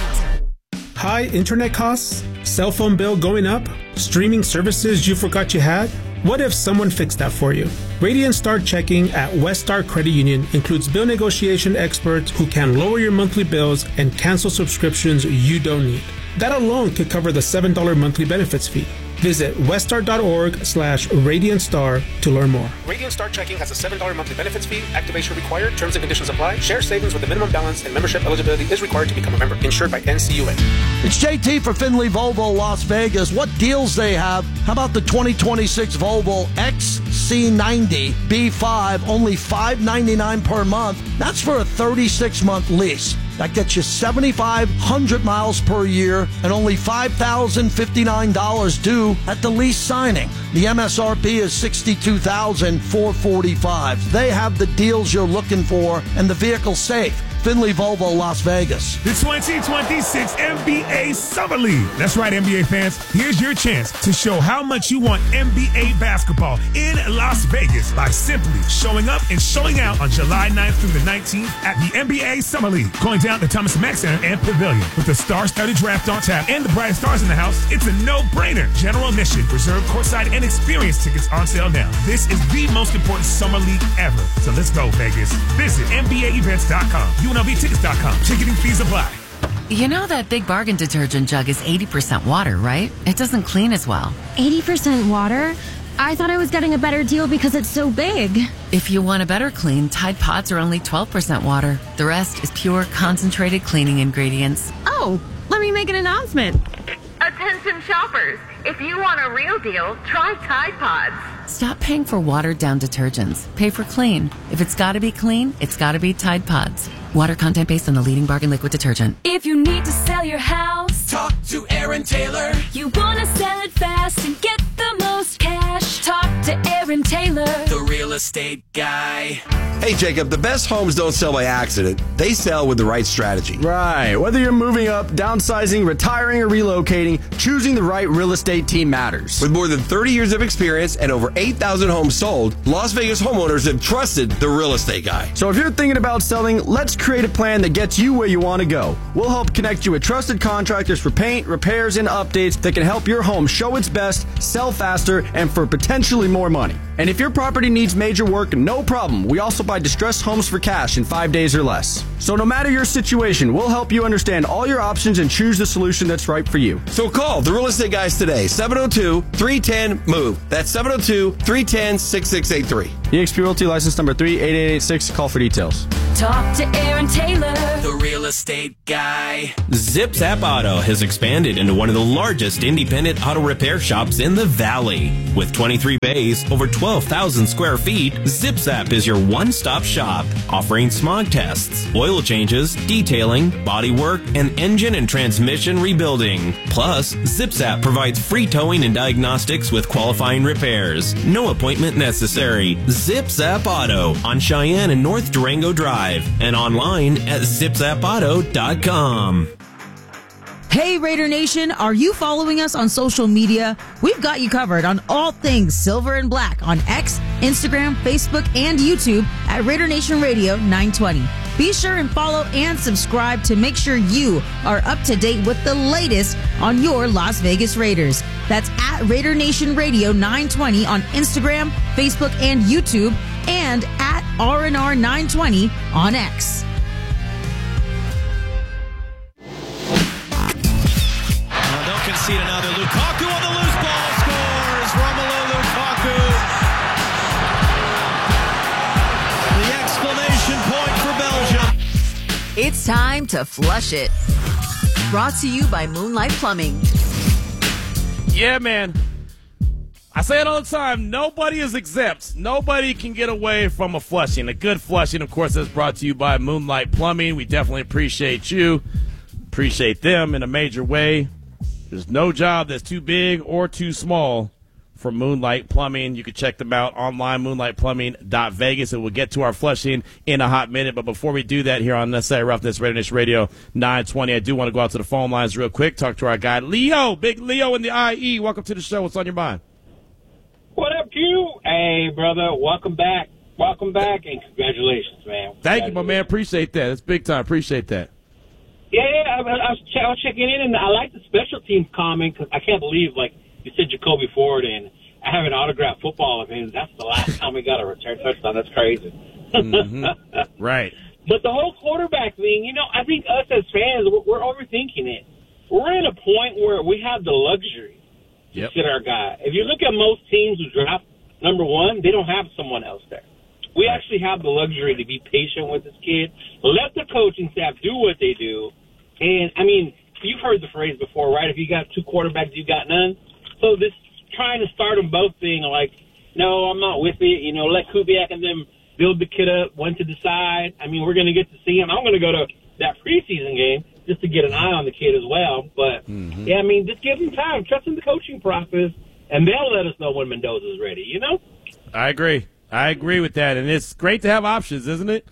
High internet costs? Cell phone bill going up? Streaming services you forgot you had? What if someone fixed that for you? Radiant Star Checking at West Star Credit Union includes bill negotiation experts who can lower your monthly bills and cancel subscriptions you don't need. That alone could cover the seven dollars monthly benefits fee. Visit weststar.org slash Radiant Star to learn more. Radiant Star Checking has a seven dollars monthly benefits fee. Activation required. Terms and conditions apply. Share savings with a minimum balance and membership eligibility is required to become a member. Insured by N C U A. It's J T for Findlay Volvo Las Vegas. What deals they have? How about the twenty twenty-six Volvo X C ninety B five, only five ninety-nine per month. That's for a thirty-six month lease. That gets you seventy-five hundred miles per year and only five thousand fifty-nine dollars due at the lease signing. The M S R P is sixty-two thousand four hundred forty-five dollars. They have the deals you're looking for and the vehicle safe. Finley Volvo, Las Vegas. The twenty twenty-six N B A Summer League. That's right, N B A fans. Here's your chance to show how much you want N B A basketball in Las Vegas by simply showing up and showing out on July ninth through the nineteenth at the N B A Summer League. Going down to Thomas Mack Center and Pavilion. With the star-studded draft on tap and the brightest stars in the house, it's a no-brainer. General admission, reserved courtside, and experience tickets on sale now. This is the most important Summer League ever. So let's go, Vegas. Visit N B A events dot com. U N L V tickets dot com. Ticketing fees apply. You know that Big Bargain detergent jug is eighty percent water, right? It doesn't clean as well. eighty percent water? I thought I was getting a better deal because it's so big. If you want a better clean, Tide Pods are only twelve percent water. The rest is pure, concentrated cleaning ingredients. Oh, let me make an announcement. Attention shoppers, if you want a real deal, try Tide Pods. Stop paying for watered-down detergents. Pay for clean. If it's got to be clean, it's got to be Tide Pods. Water content based on the leading bargain liquid detergent. If you need to sell your house, talk to Aaron Taylor. You want to sell it fast and get the most cash, talk to Aaron Taylor, the real estate guy. Hey, Jacob, the best homes don't sell by accident. They sell with the right strategy. Right. Whether you're moving up, downsizing, retiring, or relocating, choosing the right real estate team matters. With more than thirty years of experience and over eight thousand homes sold, Las Vegas homeowners have trusted the real estate guy. So if you're thinking about selling, let's create a plan that gets you where you want to go. We'll help connect you with trusted contractors for paint, repairs, and updates that can help your home show its best, sell faster, and for potentially more money. And if your property needs major work, no problem. We also buy distressed homes for cash in five days or less. So no matter your situation, we'll help you understand all your options and choose the solution that's right for you. So call the real estate guys today, seven oh two, three one zero, M O V E. That's seven oh two, three one zero, six six eight three. E X P Realty license number three eight eight eight six. Call for details. talk to Aaron Taylor, the real estate guy. Zip Zap Auto has expanded into one of the largest independent auto repair shops in the Valley. With twenty-three bays, over twelve thousand square feet, Zip Zap is your one-stop shop, offering smog tests, oil oil changes, detailing, body work, and engine and transmission rebuilding. Plus, ZipZap provides free towing and diagnostics with qualifying repairs. No appointment necessary. ZipZap Auto on Cheyenne and North Durango Drive and online at zip zap auto dot com. Hey Raider Nation, are you following us on social media? We've got you covered on all things silver and black on X, Instagram, Facebook, and YouTube at Raider Nation Radio nine twenty. Be sure and follow and subscribe to make sure you are up to date with the latest on your Las Vegas Raiders. That's at Raider Nation Radio nine twenty on Instagram, Facebook, and YouTube, and at R N R nine twenty on X. Concede another. Lukaku on the loose ball scores. Romelu Lukaku. The exclamation point for Belgium. It's time to flush it. Brought to you by Moonlight Plumbing. Yeah, man. I say it all the time. Nobody is exempt. Nobody can get away from a flushing. A good flushing, of course, is brought to you by Moonlight Plumbing. We definitely appreciate you. Appreciate them in a major way. There's no job that's too big or too small for Moonlight Plumbing. You can check them out online, moonlight plumbing dot vegas, and we'll get to our flushing in a hot minute. But before we do that here on Necessary Roughness, Raider Nation Radio nine twenty, I do want to go out to the phone lines real quick, talk to our guy, Leo, Big Leo in the I E. Welcome to the show. What's on your mind? What up, Q? Hey, brother. Welcome back. Welcome back, and congratulations, man. Thank you, my man. Appreciate that. It's big time. Appreciate that. Yeah, yeah, I, I, was, I was checking in, and I like the special teams comment because I can't believe, like, you said Jacoby Ford, and I have an autographed football of his. That's the last time we got a return touchdown. That's crazy. Mm-hmm. Right. But the whole quarterback thing, you know, I think us as fans, we're, we're overthinking it. We're in a point where we have the luxury to yep. sit our guy. If you look at most teams who draft number one, they don't have someone else there. We actually have the luxury to be patient with this kid. Let the coaching staff do what they do. And, I mean, you've heard the phrase before, right? If you got two quarterbacks, you got none. So this trying to start them both thing, like, no, I'm not with it. You know, let Kubiak and them build the kid up, when to decide. I mean, we're going to get to see him. I'm going to go to that preseason game just to get an eye on the kid as well. But, mm-hmm. yeah, I mean, just give him time. Trust in the coaching process, and they'll let us know when Mendoza's ready, you know? I agree. I agree with that, and it's great to have options, isn't it?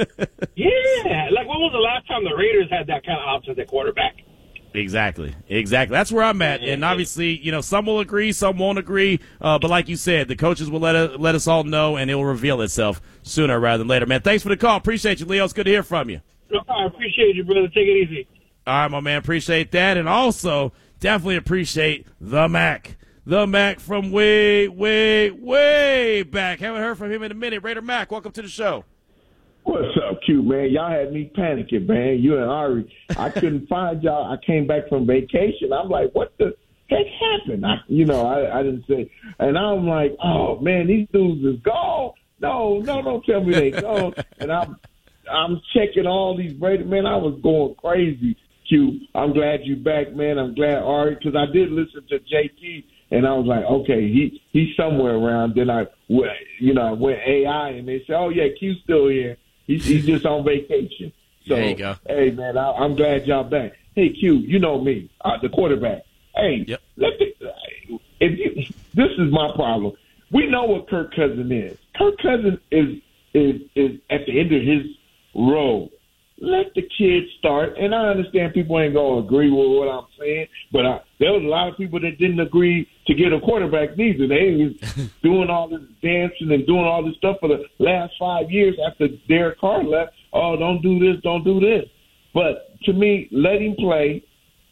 Yeah. Like, when was the last time the Raiders had that kind of options at quarterback? Exactly. Exactly. That's where I'm at. And obviously, you know, some will agree, some won't agree. Uh, but like you said, the coaches will let us, let us all know, and it will reveal itself sooner rather than later. Man, thanks for the call. Appreciate you, Leo. It's good to hear from you. No, I appreciate you, brother. Take it easy. All right, my man. Appreciate that. And also, definitely appreciate the Mac. The Mac from way, way, way back. Haven't heard from him in a minute. Raider Mac, welcome to the show. What's up, Q, man? Y'all had me panicking, man. You and Ari. I couldn't find y'all. I came back from vacation. I'm like, what the heck happened? I, you know, I, I didn't say. And I'm like, oh, man, these dudes is gone. No, no, don't tell me they gone. And I'm I'm checking all these Raiders. Man, I was going crazy, Q. I'm glad you back, man. I'm glad, Ari, because I did listen to J T. And I was like, okay, he he's somewhere around. Then I, you know, I went A I, and they said, oh, yeah, Q's still here. He's, he's just on vacation. So, there you go. Hey, man, I, I'm glad y'all back. Hey, Q, you know me, uh, the quarterback. Hey, yep. let the, if you, this is my problem. We know what Kirk Cousins is. Kirk Cousins is is is at the end of his road. Let the kid start. And I understand people ain't going to agree with what I'm saying, but I, there was a lot of people that didn't agree to get a quarterback neither. They was doing all this dancing and doing all this stuff for the last five years after Derek Carr left. Oh, don't do this, don't do this. But to me, let him play.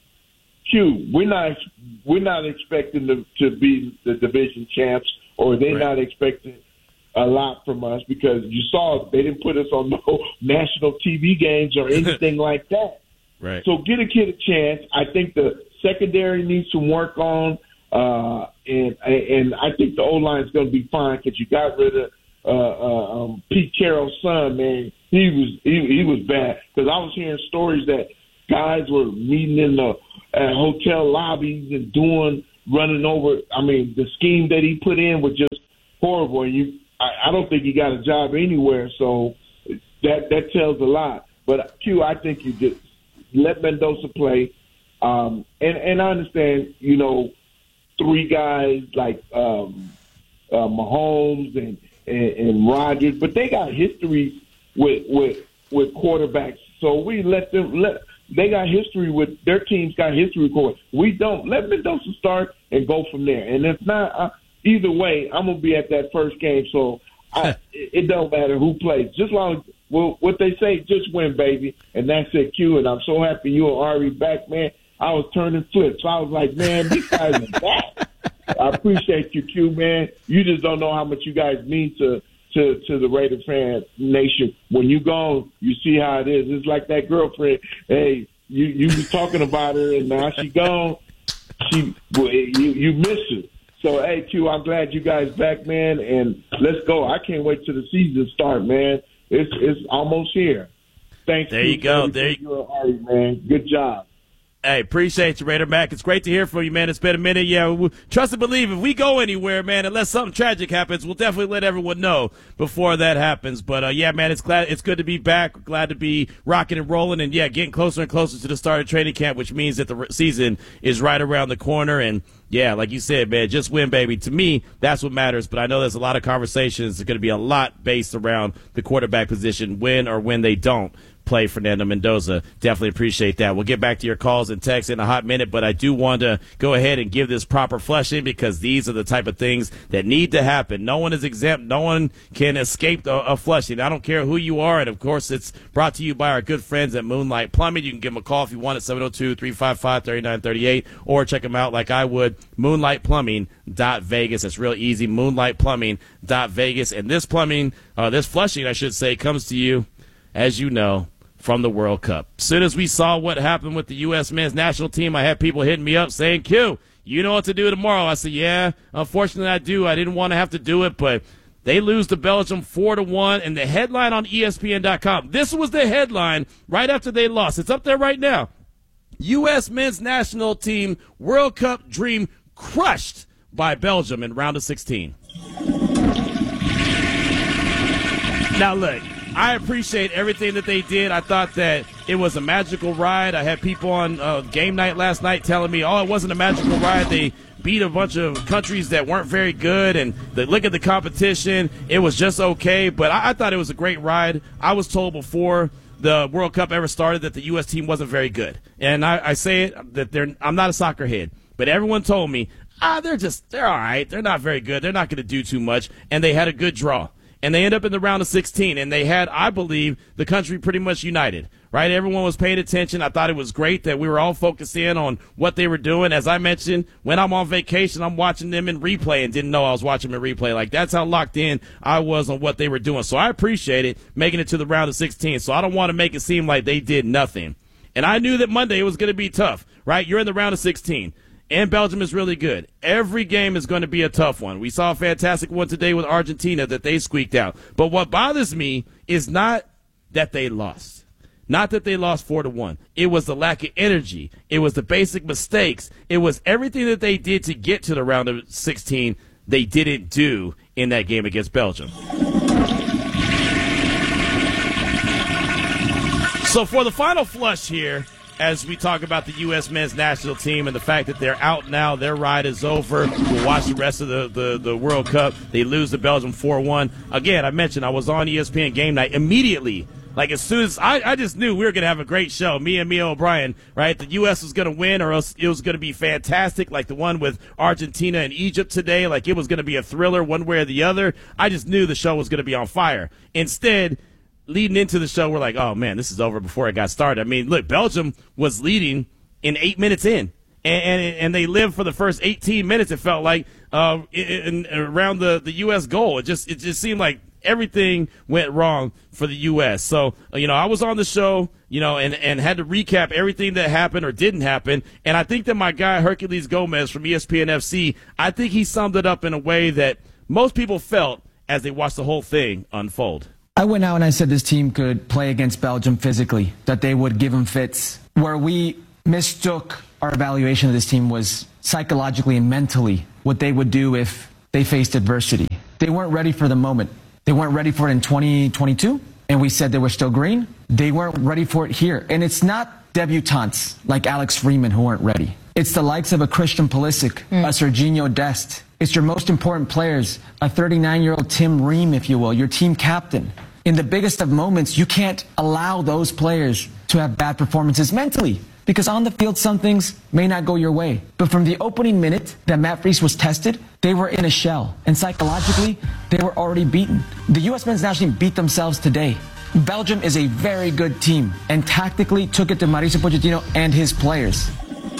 Q, we're not we're not expecting to, to be the division champs, or they're right. not expecting a lot from us, because you saw they didn't put us on no national T V games or anything like that. Right. So get a kid a chance. I think the secondary needs some work on, uh, and and I think the O-line is going to be fine because you got rid of uh, uh, um, Pete Carroll's son. Man, he was he, he was bad, because I was hearing stories that guys were meeting in the uh, hotel lobbies and doing running over. I mean, the scheme that he put in was just horrible. And you. I don't think he got a job anywhere, so that that tells a lot. But, Q, I think you just let Mendoza play. Um, and, and I understand, you know, three guys like um, uh, Mahomes and, and, and Rodgers, but they got history with, with with quarterbacks. So we let them let they got history with their teams got history with quarterbacks. We don't. Let Mendoza start and go from there. And if not, uh, either way, I'm gonna be at that first game. So I, it, it don't matter who plays, just long. Well, what they say, just win, baby, and that's it, Q. And I'm so happy you and Ari back, man. I was turning flips. I was like, man, these guys are back. I appreciate you, Q, man. You just don't know how much you guys mean to to, to the Raider fan nation. When you gone, you see how it is. It's like that girlfriend. Hey, you you was talking about her, and now she gone. She you you miss her. So, hey, Q, I'm glad you guys back, man, and let's go. I can't wait till the season start, man. It's it's almost here. Thanks. There you go. There you go, Ari, man. Good job. Hey, appreciate you, Raider Mac. It's great to hear from you, man. It's been a minute. Yeah, we, trust and believe, if we go anywhere, man, unless something tragic happens, we'll definitely let everyone know before that happens. But, uh, yeah, man, it's glad it's good to be back. We're glad to be rocking and rolling and, yeah, getting closer and closer to the start of training camp, which means that the season is right around the corner. And, yeah, like you said, man, just win, baby. To me, that's what matters. But I know there's a lot of conversations. There's going to be a lot based around the quarterback position, when or when they don't play Fernando Mendoza. Definitely appreciate that. We'll get back to your calls and texts in a hot minute, but I do want to go ahead and give this proper flushing, because these are the type of things that need to happen. No one is exempt. No one can escape a, a flushing. I don't care who you are, and of course it's brought to you by our good friends at Moonlight Plumbing. You can give them a call if you want at seven oh two, three five five, three nine three eight, or check them out like I would, moonlight plumbing dot vegas. It's real easy, moonlight plumbing dot vegas. And this plumbing, uh, this flushing, I should say, comes to you, as you know, from the World Cup. As soon as we saw what happened with the U S men's national team, I had people hitting me up saying, Q, you know what to do tomorrow. I said, yeah, unfortunately I do. I didn't want to have to do it, but they lose to Belgium four to one, and the headline on E S P N dot com, this was the headline right after they lost. It's up there right now. U S men's national team World Cup dream crushed by Belgium in round of sixteen. Now, look, I appreciate everything that they did. I thought that it was a magical ride. I had people on uh, game night last night telling me, oh, it wasn't a magical ride. They beat a bunch of countries that weren't very good, and they look at the competition, it was just okay. But I, I thought it was a great ride. I was told before the World Cup ever started that the U S team wasn't very good. And I, I say it, that they're, I'm not a soccer head, but everyone told me, ah, they're just, they're all right. They're not very good. They're not going to do too much. And they had a good draw. And they end up in the round of sixteen, and they had, I believe, the country pretty much united, right? Everyone was paying attention. I thought it was great that we were all focused in on what they were doing. As I mentioned, when I'm on vacation, I'm watching them in replay and didn't know I was watching them in replay. Like, that's how locked in I was on what they were doing. So I appreciate it, making it to the round of sixteen. So I don't want to make it seem like they did nothing. And I knew that Monday it was going to be tough, right? You're in the round of sixteen. And Belgium is really good. Every game is going to be a tough one. We saw a fantastic one today with Argentina that they squeaked out. But what bothers me is not that they lost. Not that they lost four to one. It was the lack of energy. It was the basic mistakes. It was everything that they did to get to the round of sixteen they didn't do in that game against Belgium. So for the final flush here, as we talk about the U S men's national team and the fact that they're out now, their ride is over. We'll watch the rest of the, the, the World Cup. They lose to Belgium four one. Again, I mentioned I was on E S P N game night immediately. Like, as soon as I, I just knew we were going to have a great show, me and Mia O'Brien, right? The U S was going to win, or else it was going to be fantastic, like the one with Argentina and Egypt today. Like, it was going to be a thriller one way or the other. I just knew the show was going to be on fire. Instead, leading into the show, we're like, oh, man, this is over before it got started. I mean, look, Belgium was leading in eight minutes in, and and, and they lived for the first eighteen minutes, it felt like, uh, in, in, around the, the U S goal. It just, it just seemed like everything went wrong for the U S. So, you know, I was on the show, you know, and, and had to recap everything that happened or didn't happen. And I think that my guy, Hercules Gomez from E S P N F C, I think he summed it up in a way that most people felt as they watched the whole thing unfold. I went out and I said this team could play against Belgium physically, that they would give them fits. Where we mistook our evaluation of this team was psychologically and mentally what they would do if they faced adversity. They weren't ready for the moment. They weren't ready for it in twenty twenty-two, and we said they were still green. They weren't ready for it here. And it's not debutantes like Alex Freeman who weren't ready. It's the likes of a Christian Pulisic, mm. a Serginho Dest. It's your most important players, a thirty-nine-year-old Tim Ream, if you will, your team captain. In the biggest of moments, you can't allow those players to have bad performances mentally, because on the field, some things may not go your way. But from the opening minute that Matt Freese was tested, they were in a shell. And psychologically, they were already beaten. The U S men's national team beat themselves today. Belgium is a very good team and tactically took it to Mauricio Pochettino and his players.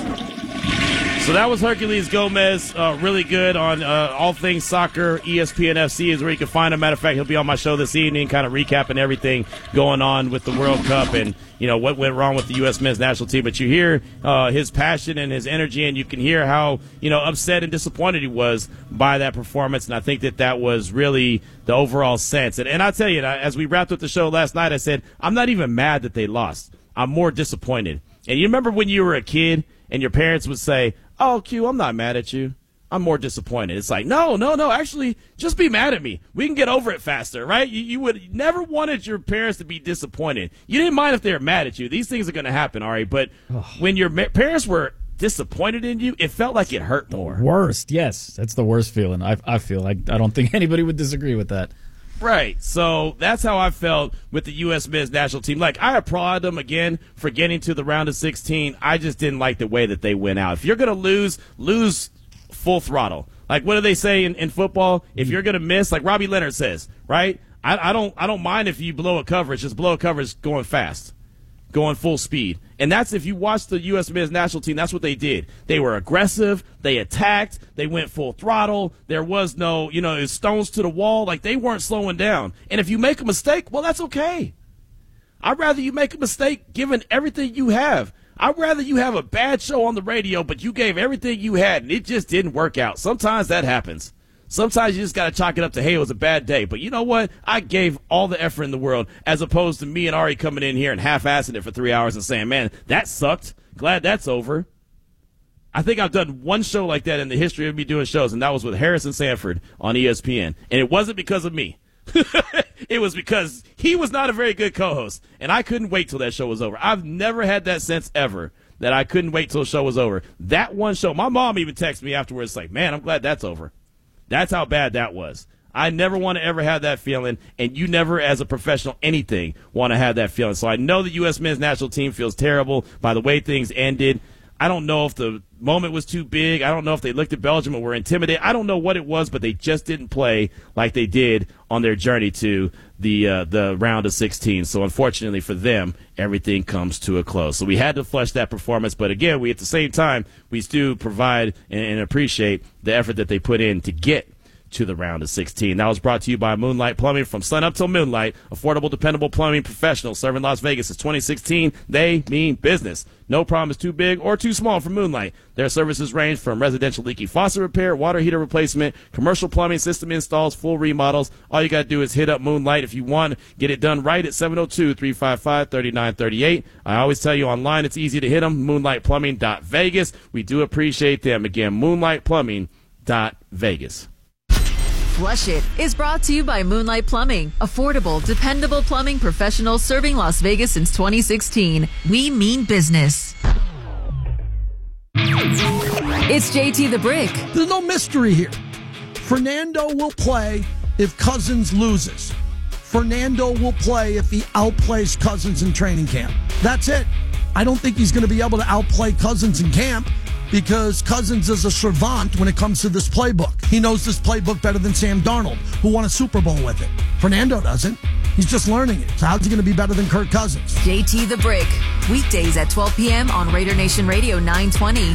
So that was Herculez Gomez, uh, really good on uh, all things soccer. E S P N F C is where you can find him. Matter of fact, he'll be on my show this evening, kind of recapping everything going on with the World Cup and, you know, what went wrong with the U S men's national team. But you hear uh, his passion and his energy, and you can hear how, you know, upset and disappointed he was by that performance. And I think that that was really the overall sense. And, and I tell you, as we wrapped up the show last night, I said, I'm not even mad that they lost. I'm more disappointed. And you remember when you were a kid and your parents would say, oh, Q, I'm not mad at you. I'm more disappointed. It's like, no, no, no, actually, just be mad at me. We can get over it faster, right? You, you would never wanted your parents to be disappointed. You didn't mind if they were mad at you. These things are going to happen, all right? But when your ma- parents were disappointed in you, it felt like it hurt more. Worst, yes. That's the worst feeling, I, I feel. I, I don't think anybody would disagree with that. Right. So that's how I felt with the U S men's national team. Like, I applaud them again for getting to the round of sixteen. I just didn't like the way that they went out. If you're going to lose, lose full throttle. Like, what do they say in, in football? If you're going to miss, like Robbie Leonard says, right? I, I don't I don't mind if you blow a coverage. Just blow a coverage going fast, going full speed. And that's, if you watch the U S men's national team, that's what they did. They were aggressive. They attacked. They went full throttle. There was no, you know, it was stones to the wall. Like, they weren't slowing down. And if you make a mistake, well, that's okay. I'd rather you make a mistake given everything you have. I'd rather you have a bad show on the radio, but you gave everything you had, and it just didn't work out. Sometimes that happens. Sometimes you just got to chalk it up to, hey, it was a bad day. But you know what? I gave all the effort in the world, as opposed to me and Ari coming in here and half-assing it for three hours and saying, man, that sucked. Glad that's over. I think I've done one show like that in the history of me doing shows, and that was with Harrison Sanford on E S P N. And it wasn't because of me. It was because he was not a very good co-host, and I couldn't wait till that show was over. I've never had that sense ever, that I couldn't wait till the show was over. That one show, my mom even texted me afterwards like, man, I'm glad that's over. That's how bad that was. I never want to ever have that feeling, and you never, as a professional, anything, want to have that feeling. So I know the U S men's national team feels terrible by the way things ended. I don't know if the moment was too big. I don't know if they looked at Belgium and were intimidated. I don't know what it was, but they just didn't play like they did on their journey to the uh, the round of sixteen. So unfortunately for them, everything comes to a close. So we had to flush that performance, but again, we at the same time, we still provide and, and appreciate the effort that they put in to get to the round of sixteen. That was brought to you by Moonlight Plumbing. From sun up till moonlight, affordable, dependable plumbing professionals serving Las Vegas since twenty sixteen. They mean business. No problem is too big or too small for Moonlight. Their services range from residential leaky faucet repair, water heater replacement, commercial plumbing system installs, full remodels. All you got to do is hit up Moonlight if you want to get it done right at seven oh two, three five five, three nine three eight. I always tell you online it's easy to hit them, moonlight plumbing dot vegas. We do appreciate them. Again, moonlight plumbing dot vegas. Flush It is brought to you by Moonlight Plumbing. Affordable, dependable plumbing professionals serving Las Vegas since twenty sixteen. We mean business. It's J T the Brick. There's no mystery here. Fernando will play if Cousins loses. Fernando will play if he outplays Cousins in training camp. That's it. I don't think he's going to be able to outplay Cousins in camp, because Cousins is a savant when it comes to this playbook. He knows this playbook better than Sam Darnold, who won a Super Bowl with it. Fernando doesn't. He's just learning it. So how's he going to be better than Kirk Cousins? J T the Brick. Weekdays at twelve p.m. on Raider Nation Radio nine twenty.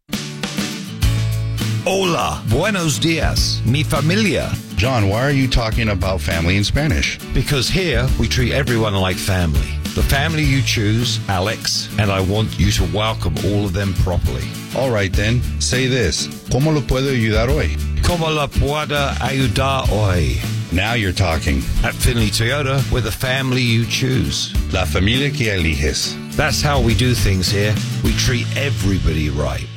Hola, buenos dias, mi familia. John, why are you talking about family in Spanish? Because here we treat everyone like family. The family you choose, Alex, and I want you to welcome all of them properly. All right then, say this. ¿Cómo lo puedo ayudar hoy? ¿Cómo la puedo ayudar hoy? Now you're talking. At Finley Toyota, we're the family you choose. La familia que eliges. That's how we do things here. We treat everybody right.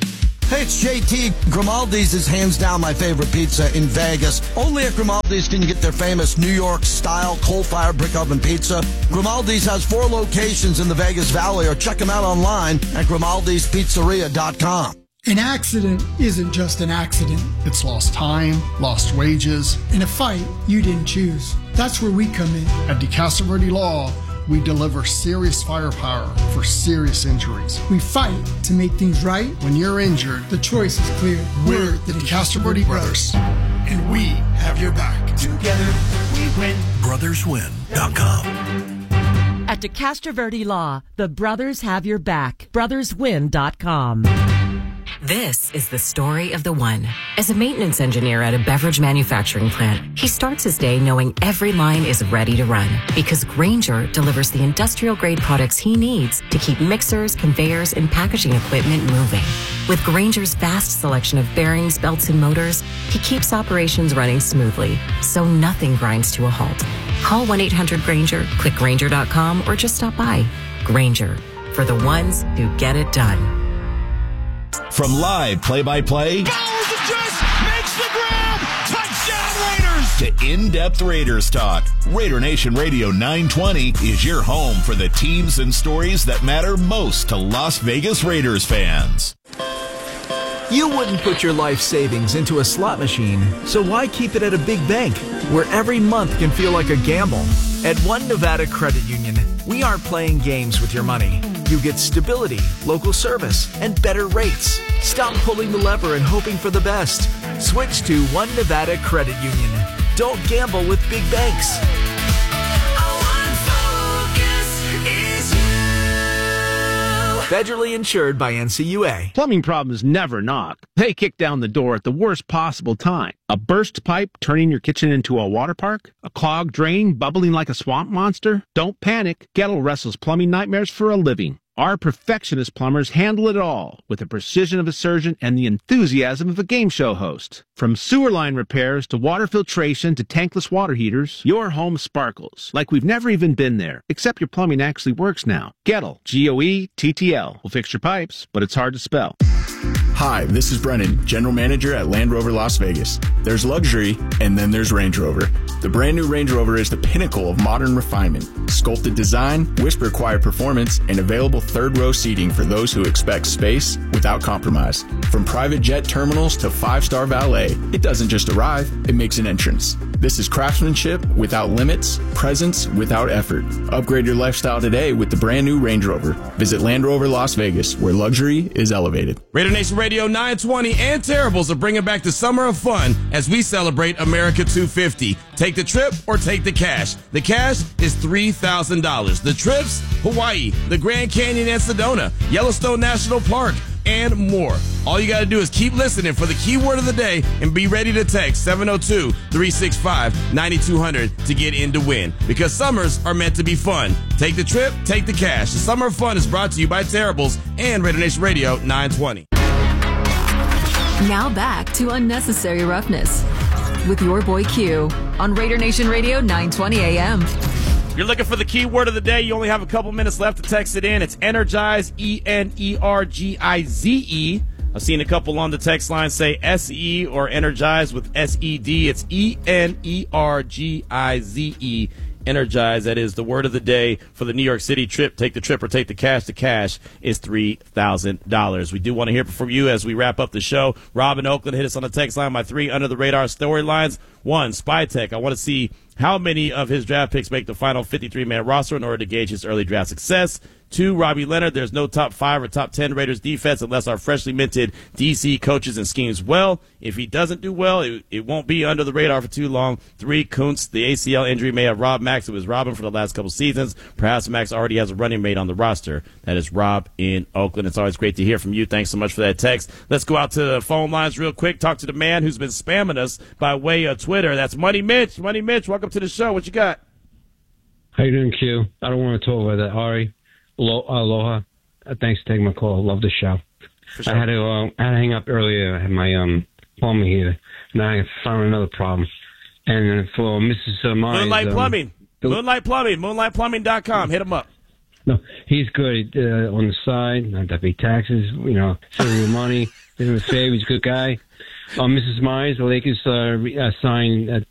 Hey, it's J T. Grimaldi's is hands down my favorite pizza in Vegas. Only at Grimaldi's can you get their famous New York-style coal-fired brick oven pizza. Grimaldi's has four locations in the Vegas Valley, or check them out online at grimaldis pizzeria dot com. An accident isn't just an accident. It's lost time, lost wages, and a fight you didn't choose. That's where we come in. At DeCastro Verde Law, we deliver serious firepower for serious injuries. We fight to make things right. When you're injured, the choice is clear. We're the DeCastro Verde Brothers, and we have your back. Together, we win. brothers win dot com. At DeCastro Verde Law, the brothers have your back. brothers win dot com. This is the story of the one. As a maintenance engineer at a beverage manufacturing plant, he starts his day knowing every line is ready to run because Grainger delivers the industrial-grade products he needs to keep mixers, conveyors, and packaging equipment moving. With Grainger's vast selection of bearings, belts, and motors, he keeps operations running smoothly, so nothing grinds to a halt. Call one eight hundred Grainger, click Grainger dot com, or just stop by. Grainger, for the ones who get it done. From live play-by-play Bowers just makes the grab. Touchdown Raiders. to in-depth Raiders talk, Raider Nation Radio nine twenty is your home for the teams and stories that matter most to Las Vegas Raiders fans. You wouldn't put your life savings into a slot machine, so why keep it at a big bank where every month can feel like a gamble? At One Nevada Credit Union, we aren't playing games with your money. You get stability, local service, and better rates. Stop pulling the lever and hoping for the best. Switch to One Nevada Credit Union. Don't gamble with big banks. Federally insured by N C U A. Plumbing problems never knock. They kick down the door at the worst possible time. A burst pipe turning your kitchen into a water park? A clogged drain bubbling like a swamp monster? Don't panic. Gettle wrestles plumbing nightmares for a living. Our perfectionist plumbers handle it all with the precision of a surgeon and the enthusiasm of a game show host. From sewer line repairs to water filtration to tankless water heaters, your home sparkles like we've never even been there, except your plumbing actually works now. Gettle, G O E T T L, will fix your pipes, but it's hard to spell. Hi, this is Brennan, General Manager at Land Rover Las Vegas. There's luxury, and then there's Range Rover. The brand new Range Rover is the pinnacle of modern refinement. Sculpted design, whisper-quiet performance, and available third-row seating for those who expect space without compromise. From private jet terminals to five-star valet, it doesn't just arrive, it makes an entrance. This is craftsmanship without limits, presence without effort. Upgrade your lifestyle today with the brand new Range Rover. Visit Land Rover Las Vegas, where luxury is elevated. Raider Nation Radio nine twenty and Terribles are bringing back the summer of fun as we celebrate America two fifty. Take the trip or take the cash. The cash is three thousand dollars. The trips, Hawaii, the Grand Canyon and Sedona, Yellowstone National Park, and more. All you got to do is keep listening for the keyword of the day and be ready to text seven oh two, three six five, nine two hundred to get in to win. Because summers are meant to be fun. Take the trip, take the cash. The Summer of Fun is brought to you by Terribles and Raider Nation Radio nine twenty. Now back to Unnecessary Roughness with your boy Q on Raider Nation Radio nine twenty A M. If you're looking for the keyword of the day, you only have a couple minutes left to text it in. It's Energize, E N E R G I Z E. I've seen a couple on the text line say S E or Energize with S E D. It's E N E R G I Z E. Energize. That is the word of the day for the New York City trip. Take the trip or take the cash. The cash is three thousand dollars. We do want to hear from you as we wrap up the show. Rob in Oakland hit us on the text line. My three under-the-radar storylines. One, Spytech. I want to see how many of his draft picks make the final fifty-three man roster in order to gauge his early draft success. Two, Robbie Leonard. There's no top five or top ten Raiders defense unless our freshly minted D C coaches and schemes well. If he doesn't do well, it, it won't be under the radar for too long. Three, Kuntz. The A C L injury may have robbed Max. It was Robin for the last couple seasons. Perhaps Max already has a running mate on the roster. That is Rob in Oakland. It's always great to hear from you. Thanks so much for that text. Let's go out to the phone lines real quick. Talk to the man who's been spamming us by way of Twitter. That's Money Mitch. Money Mitch, welcome to the show. What you got? How you doing, Q? I don't want to talk about that, Ari. Aloha. Uh, thanks for taking my call. Love the show. Sure. I had to uh, I had to hang up earlier. I had my um plumbing here. Now I found another problem. And for Missus Uh, Myers, Moonlight um, Plumbing. the, Moonlight Plumbing. Moonlight Plumbing dot com. Hit him up. No, he's good uh, on the side, not to pay taxes, you know, saving money, saving with favor. He's a good guy. Uh, Missus Myers, the Lakers uh, re- uh, signed uh,